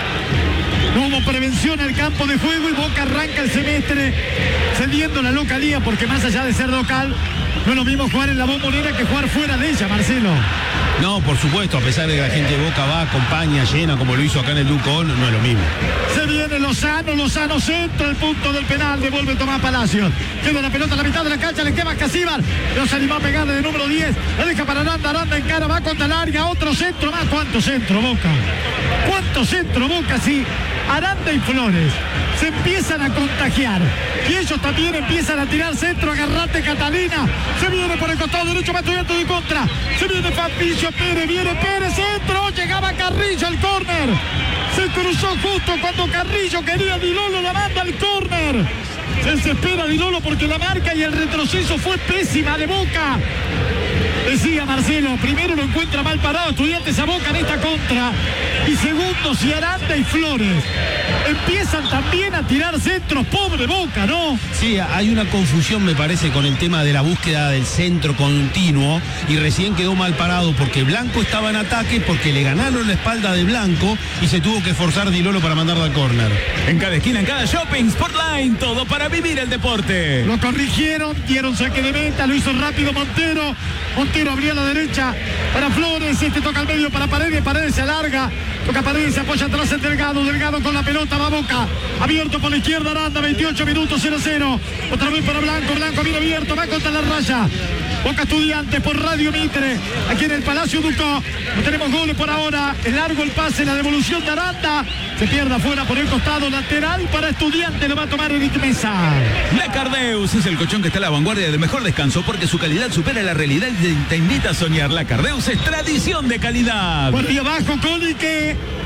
No hubo prevención al campo de juego y Boca arranca el semestre cediendo la localía, porque más allá de ser local, no es lo mismo jugar en la Bombonera que jugar fuera de ella, Marcelo. No, por supuesto, a pesar de que la gente de Boca va, acompaña, llena, como lo hizo acá en el Ducón, no es lo mismo. Se viene Lozano centro, el punto del penal, devuelve Tomás Palacios. Queda la pelota a la mitad de la cancha, le quema Casíbar, no se animó a pegarle de número 10, la deja para Aranda en cara, va contra larga, otro centro más. ¿Cuánto centro, Boca? ¿Cuánto centro, Boca? Sí, Aranda y Flores se empiezan a contagiar y ellos también empiezan a tirar centro. Agarrate, Catalina, se viene por el costado derecho, va Estudiantes de contra, se viene Patricio Pérez, viene Pérez, centro, llegaba Carrillo, el córner, se cruzó justo cuando Carrillo quería, Di Lolo la manda al córner, se desespera Di Lolo porque la marca y el retroceso fue pésima de Boca. Decía Marcelo, primero lo encuentra mal parado Estudiantes a Boca en esta contra, y segundo, si Aranda y Flores empiezan también a tirar centros, pobre Boca, ¿no? Sí, hay una confusión, me parece, con el tema de la búsqueda del centro continuo, y recién quedó mal parado porque Blanco estaba en ataque, porque le ganaron la espalda de Blanco y se tuvo que esforzar Di Lolo para mandarlo al córner. En cada esquina, en cada shopping, Sportline, todo para vivir el deporte. Lo corrigieron, dieron saque de meta, lo hizo rápido Montero abría a la derecha para Flores, toca al medio para Paredes se alarga, toca Paredes, se apoya atrás el Delgado con la pelota, va Boca, abierto por la izquierda Aranda, 28 minutos, 0-0, otra vez para Blanco viene abierto, va contra la raya. Boca Estudiantes por Radio Mitre, aquí en el Palacio Ducó. No tenemos goles por ahora. Es largo el pase, la devolución de Aranda. Se pierde afuera por el costado lateral para Estudiantes. Lo va a tomar Eric Mesa. La Cardeus es el colchón que está a la vanguardia del mejor descanso porque su calidad supera la realidad y te invita a soñar. La Cardeus es tradición de calidad. Por ahí abajo, Coli, que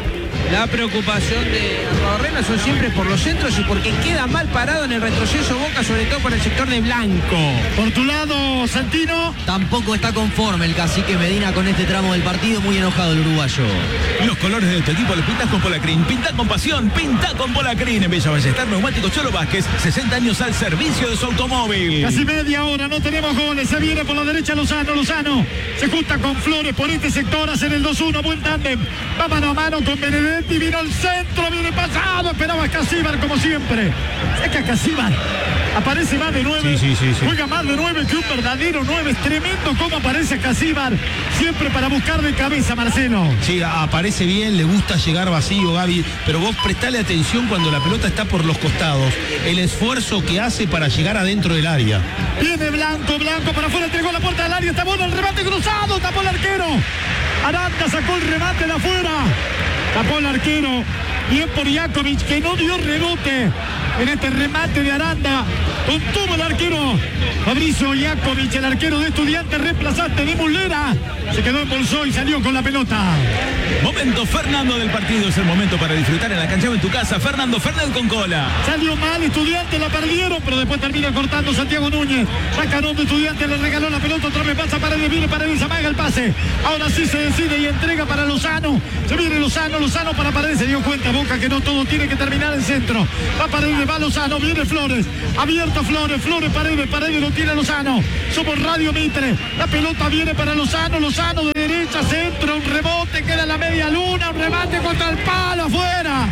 La preocupación de Arrobarrena son siempre por los centros y porque queda mal parado en el retroceso Boca, sobre todo por el sector de Blanco. Por tu lado, Santino. Tampoco está conforme el cacique Medina con este tramo del partido, muy enojado el uruguayo. Los colores de tu equipo los pintas con Polacrín. Pinta con pasión, pinta con Polacrín. En Villa Ballester, Neumáticos Cholo Vázquez, 60 años al servicio de su automóvil. Casi media hora, no tenemos goles. Se viene por la derecha Lozano se junta con Flores por este sector, hacen el 2-1, buen tándem. Va mano a mano con Benedetti, vino al centro, viene pasado, esperaba a Casíbar como siempre. Es que a Casíbar aparece más de 9. Sí. Juega más de 9 que un verdadero 9. Es tremendo cómo aparece Casíbar, siempre para buscar de cabeza, Marcelo. Sí, aparece bien, le gusta llegar vacío, Gaby, pero vos prestale atención cuando la pelota está por los costados, el esfuerzo que hace para llegar adentro del área. Viene Blanco para afuera, entregó la puerta del área, está bueno el remate cruzado, tapó el arquero. Aranda sacó el remate de afuera, tapó el arquero. Bien por Jakovic, que no dio rebote en este remate de Aranda. Contuvo el arquero Fabricio Jakovic, el arquero de Estudiantes, reemplazante de Muslera. Se quedó en bolsó y salió con la pelota. Momento Fernando del partido, es el momento para disfrutar en la cancha o en tu casa. Fernando Fernández con cola. Salió mal Estudiantes, la perdieron, pero después termina cortando Santiago Núñez. Sacanón de Estudiantes, le regaló la pelota, otra vez pasa Paredes, viene Paredes, amaga el pase. Ahora sí se decide y entrega para Lozano. Se viene Lozano para Paredes, se dio cuenta Boca que no todo tiene que terminar en centro. Va Paredes, va Lozano, viene Flores, abierto Flores, Paredes lo tiene Lozano. Somos Radio Mitre, la pelota viene para Lozano de derecha, centro, un rebote, queda en la media luna, un remate contra el palo, afuera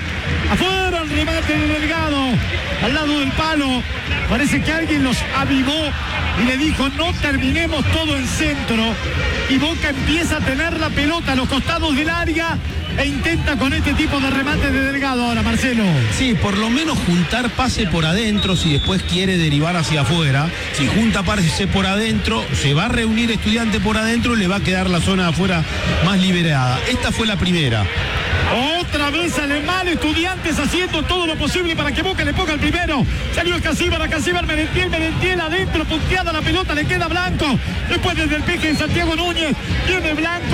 el remate de Delgado, al lado del palo. Parece que alguien los avivó y le dijo no terminemos todo en centro, y Boca empieza a tener la pelota a los costados del área e intenta con este tipo de remate de Delgado ahora, Marcelo. Sí, por lo menos juntar pase por adentro si después quiere derivar hacia afuera. Si junta pase por adentro, se va a reunir Estudiante por adentro y le va a quedar la zona de afuera más liberada. Esta fue la primera. Otra vez sale mal Estudiantes, haciendo todo lo posible para que Boca le ponga el primero. Salió a Casíbar, Merentiel adentro, punteada la pelota, le queda Blanco. Después desde el peje de Santiago Núñez, viene Blanco,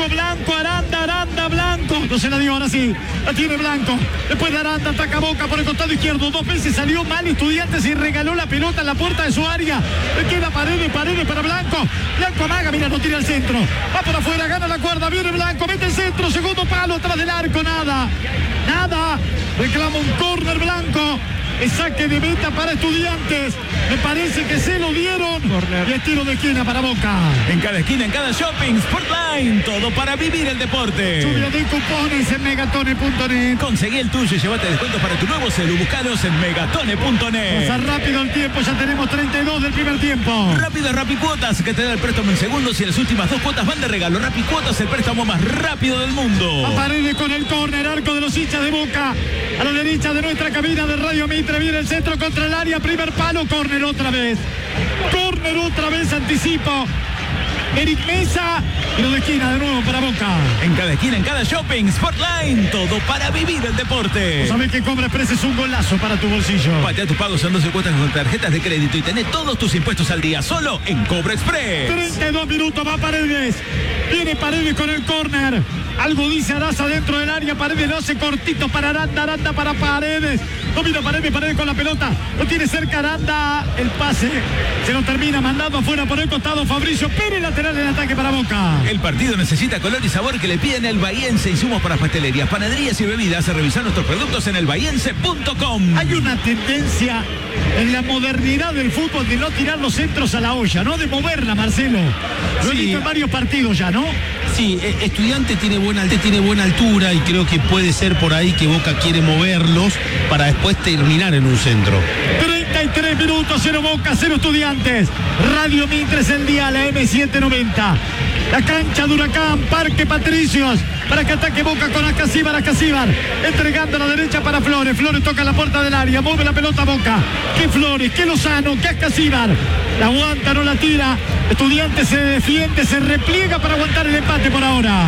Aranda, Blanco. No se la dio, ahora sí, la tiene Blanco. Después de Aranda, ataca Boca por el costado izquierdo. 2 veces salió mal Estudiantes y regaló la pelota en la puerta de su área. Le queda Paredes para Blanco. Blanco amaga, mira, no tira el centro. Va por afuera, gana la cuerda, viene Blanco, mete el centro, segundo palo, atrás del arco, nada. Reclama un córner Blanco. El saque de meta para Estudiantes. Me parece que se lo dieron. Y es tiro de esquina para Boca. En cada esquina, en cada shopping, Sportline, todo para vivir el deporte. Lluvia de cupones en megatone.net. Conseguí el tuyo y llévate descuentos para tu nuevo celu. Buscalos en megatone.net. Pasa rápido el tiempo, ya tenemos 32 del primer tiempo. Rápido Rapicuotas, que te da el préstamo en segundos y las últimas 2 cuotas van de regalo. Rapicuotas, el préstamo más rápido del mundo. Paredes con el córner, arco de los hinchas de Boca. A la derecha de nuestra cabina de Radio Mitre, viene el centro contra el área, primer palo, córner otra vez, anticipo. Eric Mesa, tiro de esquina de nuevo para Boca. En cada esquina, en cada shopping, Sportline, todo para vivir el deporte. ¿Sabés que Cobra Express es un golazo para tu bolsillo? Patea tus pagos en 12 cuotas con tarjetas de crédito y tenés todos tus impuestos al día, solo en Cobra Express. 32 minutos, va Paredes. Viene Paredes con el córner. Algo dice Araza dentro del área. Paredes lo hace cortito para Aranda para Paredes. Domina Paredes con la pelota. Lo tiene cerca Aranda. El pase se lo termina mandando afuera por el costado Fabricio Pérez, lateral en ataque para Boca. El partido necesita color y sabor que le piden el Bahiense. Insumos para pastelerías, panaderías y bebidas. Revisar nuestros productos en elbahiense.com. Hay una tendencia en la modernidad del fútbol de no tirar los centros a la olla, ¿no? De moverla, Marcelo. Lo he visto en varios partidos ya, ¿no? Sí, Estudiante tiene buena altura y creo que puede ser por ahí que Boca quiere moverlos para después terminar en un centro. 33 minutos, 0 Boca, 0 Estudiantes. Radio Mitre es el día, la M790. La cancha de Huracán, Parque Patricios, para que ataque Boca con Casíbar, entregando a la derecha para Flores. Flores toca la puerta del área, mueve la pelota Boca. Que Flores, que Lozano, que Casíbar. La aguanta, no la tira. Estudiantes se defiende, se repliega para aguantar el empate por ahora.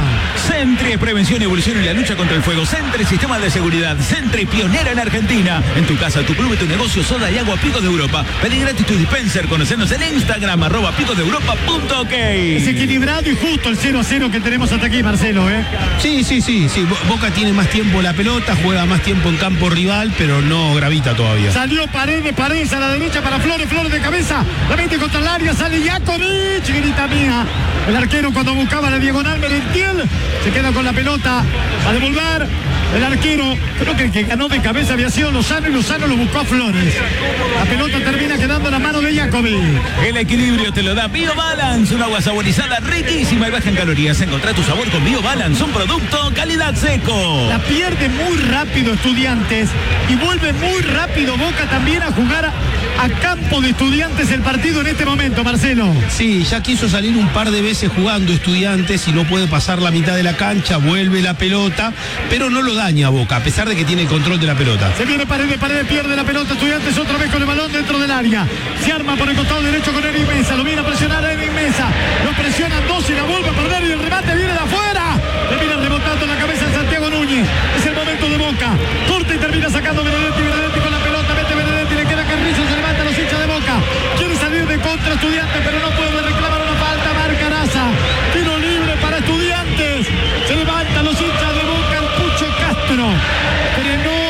Sentry es prevención y evolución en la lucha contra el fuego. Sentry, sistema de seguridad. Sentry, pionera en Argentina. En tu casa, tu club, tu negocio, soda y agua Picos de Europa. Pedí gratis tu dispenser. Conocernos en Instagram, @picosdeeuropa.ok. Es equilibrado y justo el 0-0 que tenemos hasta aquí, Marcelo, ¿eh? Sí. Boca tiene más tiempo la pelota, juega más tiempo en campo rival, pero no gravita todavía. Salió Paredes a la derecha para Flores de cabeza. La mete contra el área, sale Jakovic. Grita mía. El arquero cuando buscaba la diagonal, Merentiel se queda con la pelota a devolver. El arquero, creo que el que ganó de cabeza había sido Lozano y Lozano lo buscó a Flores. La pelota termina quedando en la mano de Jakovic. El equilibrio te lo da BioBalance, un agua saborizada riquísima y baja en calorías. Encontrá tu sabor con BioBalance, un producto calidad seco. La pierde muy rápido Estudiantes y vuelve muy rápido Boca también a jugar a campo de Estudiantes el partido en este momento, Marcelo. Sí, ya quiso salir un par de veces jugando Estudiantes y no puede pasar la mitad de la cancha, vuelve la pelota, pero no lo daña a Boca, a pesar de que tiene el control de la pelota. Se viene Paredes, pierde la pelota Estudiantes otra vez con el balón dentro del área. Se arma por el costado derecho con Eric Mesa, lo viene a presionar a Eric Mesa. Lo presionan dos y la vuelve a perder y el remate viene de afuera. Le viene rebotando la cabeza de Santiago Núñez. Es el momento de Boca. Corta y termina sacando Benedetti con la pelota. Mete Benedetti, le queda Carrillo, se levanta los hinchas de Boca. Quiere salir de contra Estudiantes, pero no puede reclamar una falta. Marca Araza. Tiro libre para Estudiantes. Se levantan los hinchas de Boca. El Pucho Castro frenó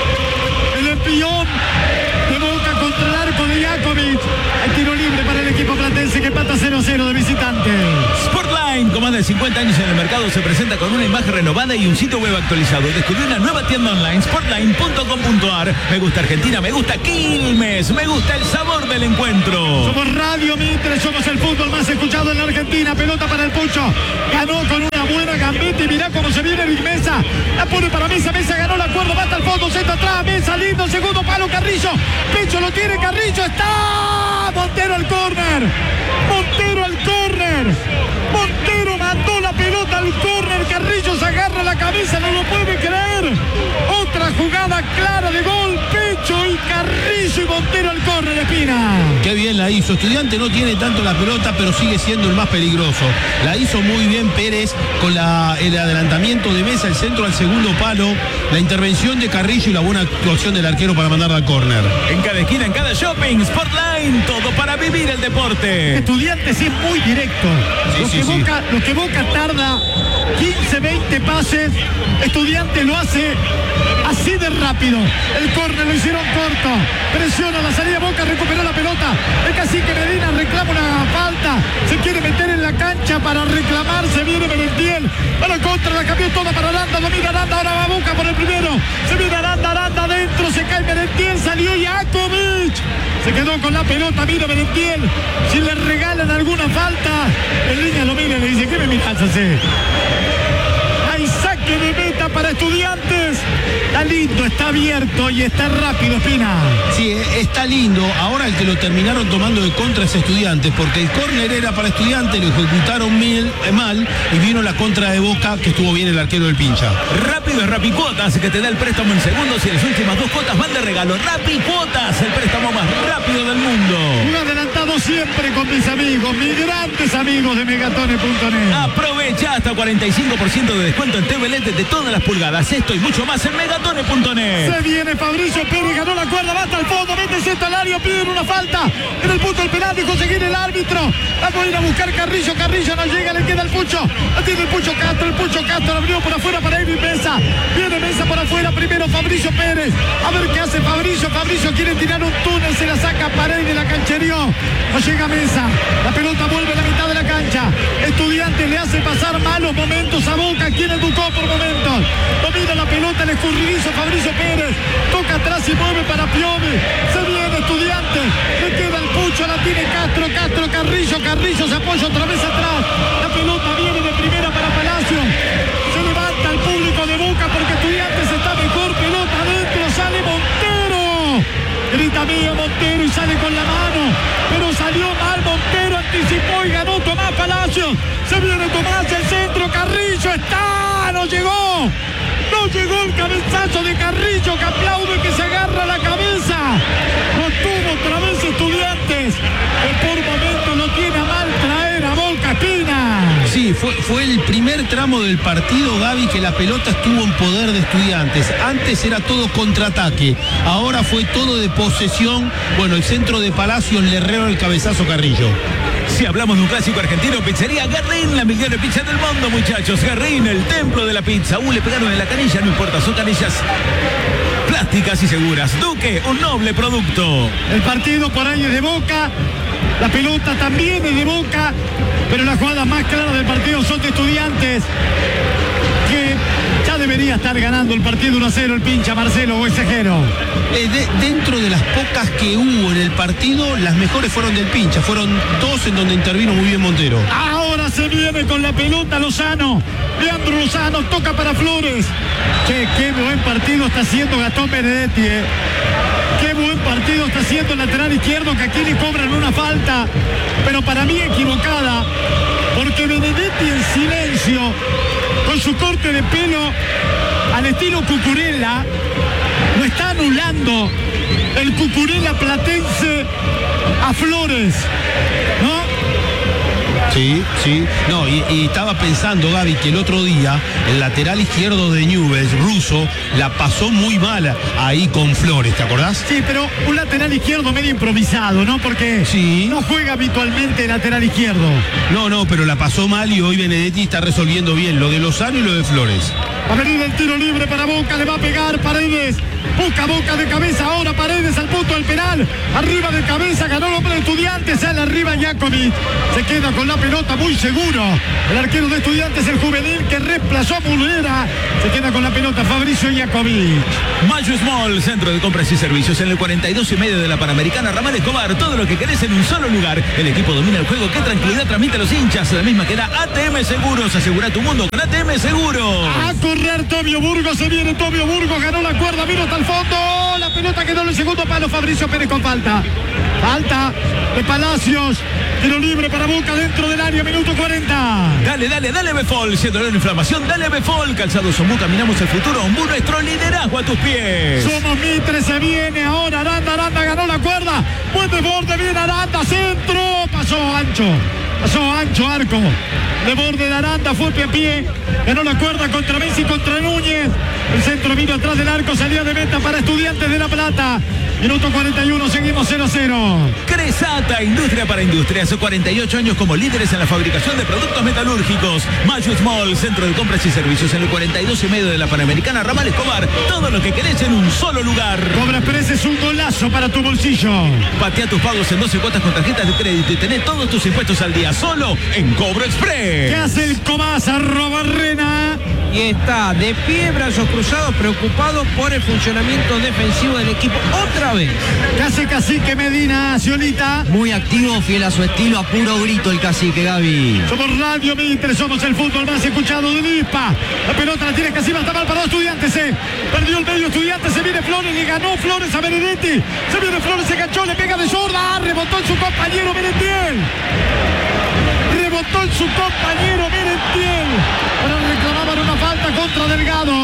el empión de Boca contra el arco de Jakovic. Hay tiro libre para el equipo platense que empata 0-0 de visitante. Sportline, con más de 50 años en el mercado, se presenta con una imagen renovada y un sitio web actualizado. Descubrí una nueva tienda online, sportline.com.ar. Me gusta Argentina, me gusta Quilmes, me gusta el sabor del encuentro. Somos Radio Mitre, somos el fútbol más escuchado en la Argentina. Pelota para el Pucho. Ganó con una buena gambeta y mirá cómo se viene Eric Mesa. La pone para Mesa, Mesa ganó la cuerda, va hasta el fondo, centro atrás, Mesa, lindo, segundo palo, Carrillo. Pecho lo tiene, Carrillo, está Montero al córner. Montero al córner. Montero mandó la pelota al córner. Carrillo se agarra la cabeza, no lo puede creer. Otra jugada clara de gol. Pecho y Carrillo y Montero al córner, Espina. Qué bien la hizo. Estudiante no tiene tanto la pelota, pero sigue siendo el más peligroso. La hizo muy bien Pérez con el adelantamiento de Mesa, el centro al segundo palo, la intervención de Carrillo y la buena actuación del arquero para mandarla al córner. En cada esquina, en cada shopping, Sportline, todo para vivir el deporte. Estudiantes es muy directo. Lo que Boca tarda 15, 20 pases, Estudiantes lo hace así de rápido. El córner lo hicieron corto. Presiona la salida, Boca recuperó la pelota. El cacique Medina reclama una falta. Se quiere meter en la cancha para reclamar. Se viene Merentiel. A la contra, la cambió toda para Aranda. Domina Aranda, ahora va Boca por el primero. Se viene Aranda adentro. Se cae Merentiel. Salió Jakovic. Se quedó con la pelota. Mira Merentiel. Si le regalan alguna falta, el niño lo mira y le dice: ¿qué me miras así? Hay saque de meta para Estudiantes. Está lindo, está abierto y está rápido, Espina. Sí, está lindo. Ahora el que lo terminaron tomando de contra es Estudiantes, porque el córner era para Estudiantes, lo ejecutaron mal y vino la contra de Boca, que estuvo bien el arquero del Pincha. Rápido es Rapicuotas, que te da el préstamo en segundos y las últimas 2 cuotas van de regalo. Rapicuotas, el préstamo más rápido del mundo. Un adelantado siempre con mis amigos, mis grandes amigos de Megatone.net. Aprovecha hasta 45% de descuento en TV LED de todas las pulgadas. Esto y mucho más en Megatone.net. Se viene Fabricio Pérez, ganó la cuerda, va hasta el fondo, mete el centro al área, piden una falta en el punto del penal y conseguir el árbitro. Vamos a ir a buscar Carrillo no llega, le queda el Pucho. La tiene el Pucho Castro abrió por afuera para Eric Mesa. Viene Mesa por afuera, primero Fabricio Pérez. A ver qué hace Fabricio quiere tirar un túnel, se la saca Paredes, la canchereó. No llega Mesa, la pelota vuelve a la mitad de la cancha. Estudiantes le hace pasar malos momentos a Boca, aquí en el Ducó por momentos. Domina la pelota, el escurridizo Fabricio Pérez. Toca atrás y mueve para Piovi. Se viene Estudiantes, le queda el Pucho, la tiene Castro, Carrillo se apoya otra vez atrás. La pelota viene de primera para Palacio. Se levanta el público de Boca porque Estudiantes está mejor. Pelota adentro, sale Montero. Grita mío Montero y sale con la mano. Pero salió mal Montero, anticipó y ganó Tomás Palacio. Se viene Tomás, el centro, Carrillo está, no llegó. No llegó el cabezazo de Carrillo, que aplaude, que se agarra la cabeza. Lo tuvo otra vez Estudiantes, que por momentos lo tiene a mal traer a Boca, Espina. Sí, fue el primer tramo del partido, Gaby, que la pelota estuvo en poder de Estudiantes. Antes era todo contraataque, ahora fue todo de posesión. Bueno, el centro de Palacios le erró el cabezazo Carrillo. Si hablamos de un clásico argentino, pizzería Guerrín, la mejor pizza del mundo, muchachos. Guerrín, el templo de la pizza. Le pegaron en la canilla, no importa, son canillas plásticas y seguras. Duque, un noble producto. El partido por ahí es de Boca, la pelota también es de Boca, pero las jugadas más claras del partido son de Estudiantes, que ya debería estar ganando el partido 1-0 el pincha Marcelo Boisejero. Dentro de las pocas que hubo en el partido, las mejores fueron del pincha. Fueron dos en donde intervino muy bien Montero. Ahora se viene con la pelota Lozano. Leandro Lozano toca para Flores. Che, qué buen partido está haciendo Gastón Benedetti. Qué buen partido está haciendo el lateral izquierdo, que aquí le cobran una falta, pero para mí equivocada, porque Benedetti en silencio, con su corte de pelo al estilo Cucurella, lo está anulando el Cucurella platense a Flores, ¿no? Sí. No, y estaba pensando, Gaby, que el otro día el lateral izquierdo de Newell's, Russo, la pasó muy mal ahí con Flores, ¿te acordás? Sí, pero un lateral izquierdo medio improvisado, ¿no? Porque no juega habitualmente el lateral izquierdo. No, pero la pasó mal y hoy Benedetti está resolviendo bien lo de Lozano y lo de Flores. Va a venir el tiro libre para Boca, le va a pegar Paredes. Busca Boca de cabeza ahora, Paredes al punto del penal. Arriba de cabeza, ganó el hombre de Estudiantes, sale arriba Jacobi. Se queda con la pelota muy seguro. El arquero de Estudiantes, el juvenil que reemplazó a Mulera. Se queda con la pelota Fabricio Jacobi. Mayo Small, centro de compras y servicios en el 42 y medio de la Panamericana Ramal Escobar. Todo lo que querés en un solo lugar. El equipo domina el juego. Qué tranquilidad transmite a los hinchas. La misma que da ATM Seguros. Asegura tu mundo con ATM Seguros. A correr Tobio Burgos, se viene Tobio Burgos, ganó la cuerda, vino hasta el fondo. La pelota quedó en el segundo palo, Fabricio Pérez con falta. Falta de Palacios. Tiro libre para Boca dentro del área, minuto 40. Dale Befol, si dolor inflamación, dale Befol. Calzados Ombú, caminamos el futuro. Ombú, nuestro liderazgo a tus pies. Somos Mitre, se viene ahora Aranda ganó la cuerda. Buen desborde, viene Aranda, centro. Pasó ancho arco. De borde de Aranda, fue pie a pie. Ganó la cuerda contra Messi, contra Núñez. El centro vino atrás del arco, salía de meta para Estudiantes de La Plata. Minuto 41, seguimos 0-0. Cresata, industria para industrias. 48 años como líderes en la fabricación de productos metalúrgicos. Mayo Small, centro de compras y servicios en el 42 y medio de la Panamericana Ramal Escobar. Todo lo que querés en un solo lugar. Cobra Express es un golazo para tu bolsillo. Patea tus pagos en 12 cuotas con tarjetas de crédito y tenés todos tus impuestos al día solo en Cobro Express. ¿Qué hace el Comás? @Rena? Y está de pie, brazos cruzados, preocupado por el funcionamiento defensivo del equipo. Otra vez. ¿Qué hace Cacique Medina, Ciolita? Muy activo, fiel a su estilo, a puro grito el Cacique, Gaby. Somos Radio Mitre, somos el fútbol más escuchado de Lispa. La pelota la tiene Casima, está mal para Estudiantes. Perdió el medio Estudiantes, se viene Flores, le ganó Flores a Benedetti. Se viene Flores, se cachó, le pega de zurda, rebotó en su compañero Merentiel. Rebotó en su compañero Merentiel. Ahora reclamaban una falta contra Delgado.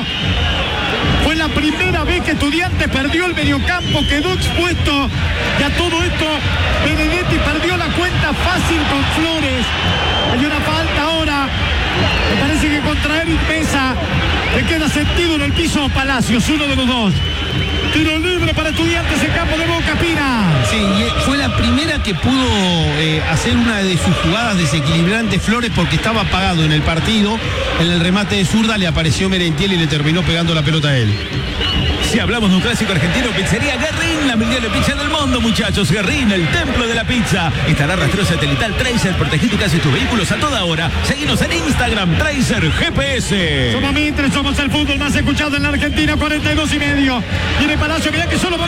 Fue la primera vez que Estudiantes perdió el mediocampo, quedó expuesto. Y a todo esto, Benedetti perdió la cuenta fácil con Flores. Hay una falta ahora. Me parece que contra Eric Mesa le queda sentido en el piso Palacios, uno de los dos. Tiro libre para Estudiantes en campo de Boca, Pina. Sí, fue la primera que pudo hacer una de sus jugadas desequilibrantes Flores, porque estaba apagado en el partido. En el remate de zurda le apareció Merentiel y le terminó pegando la pelota a él. Si hablamos de un clásico argentino, pizzería Guerrín, la mejor pizza del mundo, muchachos. Guerrín, el templo de la pizza. Instalar rastreo satelital Tracer, protegí tu casa y tus vehículos a toda hora. Seguinos en Instagram, Tracer GPS. Somos Mitre, somos el fútbol más escuchado en la Argentina, 42 y medio. Viene Palacio, mirá que solo va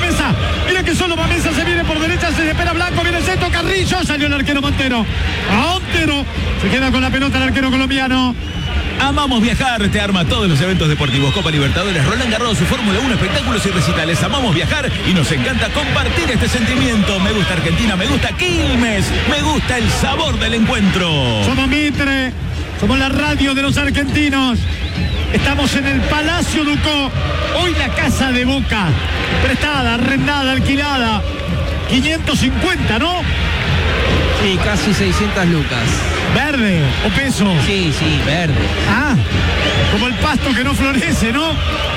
Mesa, se viene por derecha, se espera Blanco, viene el centro, Carrillo, salió el arquero Montero. Se queda con la pelota el arquero colombiano. Amamos viajar, te arma todos los eventos deportivos, Copa Libertadores, Roland Garros, Fórmula 1, espectáculos y recitales. Amamos viajar y nos encanta compartir este sentimiento. Me gusta Argentina, me gusta Quilmes, me gusta el sabor del encuentro. Somos Mitre, somos la radio de los argentinos. Estamos en el Palacio Ducó, hoy la casa de Boca, prestada, arrendada, alquilada. 550, ¿no? Sí, casi 600 lucas. ¿Verde o peso? Sí, verde. Ah, como el pasto que no florece, ¿no?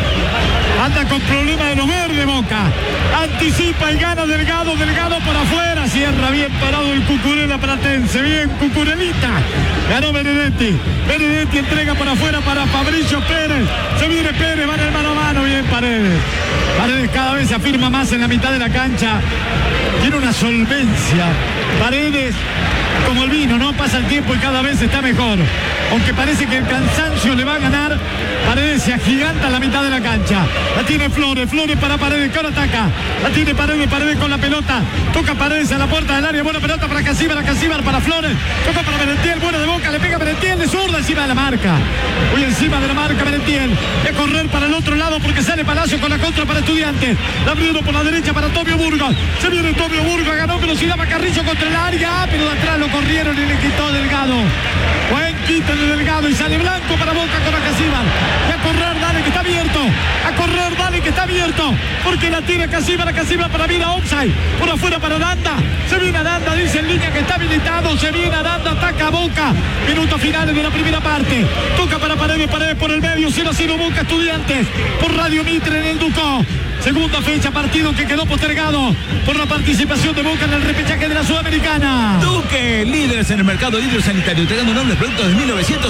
Anda con problemas de los verdes, Boca. Anticipa y gana Delgado por afuera. Cierra bien parado el Cucurella platense. Bien, Cucurellita. Ganó Benedetti. Benedetti entrega por afuera para Fabricio Pérez. Se viene Pérez, va en el mano a mano. Bien, Paredes. Paredes cada vez se afirma más en la mitad de la cancha. Tiene una solvencia. Paredes, como el vino, ¿no? Pasa el tiempo y cada vez está mejor. Aunque parece que el cansancio le va a ganar, Paredes se agiganta en la mitad de la cancha. La tiene Flores para Paredes, que ahora ataca. La tiene Paredes con la pelota. Toca Paredes a la puerta del área, buena pelota para Casíbar para Flores. Toca para Merentiel, buena de Boca, le pega Merentiel de zurda encima de la marca. Muy encima de la marca Merentiel. De correr para el otro lado porque sale Palacio con la contra para Estudiantes. La abrieron por la derecha para Tomio Burgos. Se viene Tomio Burgos, ganó velocidad Macarrillo contra el área, pero de atrás lo corrieron y le quitó Delgado. Buen quita de Delgado y sale Blanco para Boca con Casíbar. Y a correr, dale que está abierto. A correr, dale que está abierto. Porque la tira Casíbar para vida offside. Por afuera para Aranda. Se viene Aranda, dice en línea que está habilitado. Se viene Aranda, ataca a Boca. Minutos finales de la primera parte. Toca para Paredes por el medio. 0-0 Boca Estudiantes. Por Radio Mitre en el Ducó. Segunda fecha, partido que quedó postergado por la participación de Boca en el repechaje de la Sudamericana. Duque, líderes en el mercado hidrosanitario, entregando nobles productos de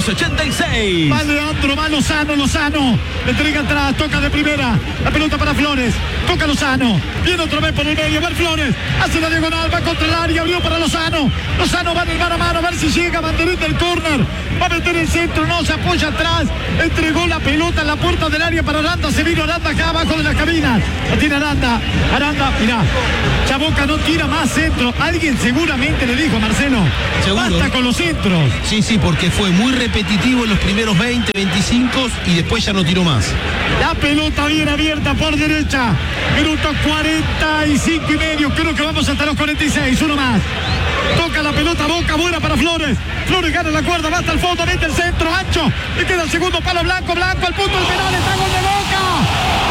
1986. Va Leandro, va Lozano. Le entrega atrás, toca de primera. La pelota para Flores. Toca Lozano. Viene otra vez por el medio. Va Flores. Hace la diagonal, va contra el área. Abrió para Lozano. Lozano va en el mano a mano. A ver si llega. Banderita del córner. Va a meter el centro. No, se apoya atrás. Entregó la pelota en la puerta del área para Aranda. Se vino Aranda acá abajo de las cabinas. La tiene Aranda, mirá, ya Boca no tira más centro. Alguien seguramente le dijo a Marcelo, seguro. Basta con los centros. Sí, porque fue muy repetitivo en los primeros 20, 25 y después ya no tiró más. La pelota bien abierta por derecha. Minuto 45 y medio, creo que vamos hasta los 46, uno más. Toca la pelota Boca, buena para Flores. Flores gana la cuerda, va hasta el fondo, mete el centro, ancho. Le queda el segundo palo Blanco, al punto del penal, está gol de Boca.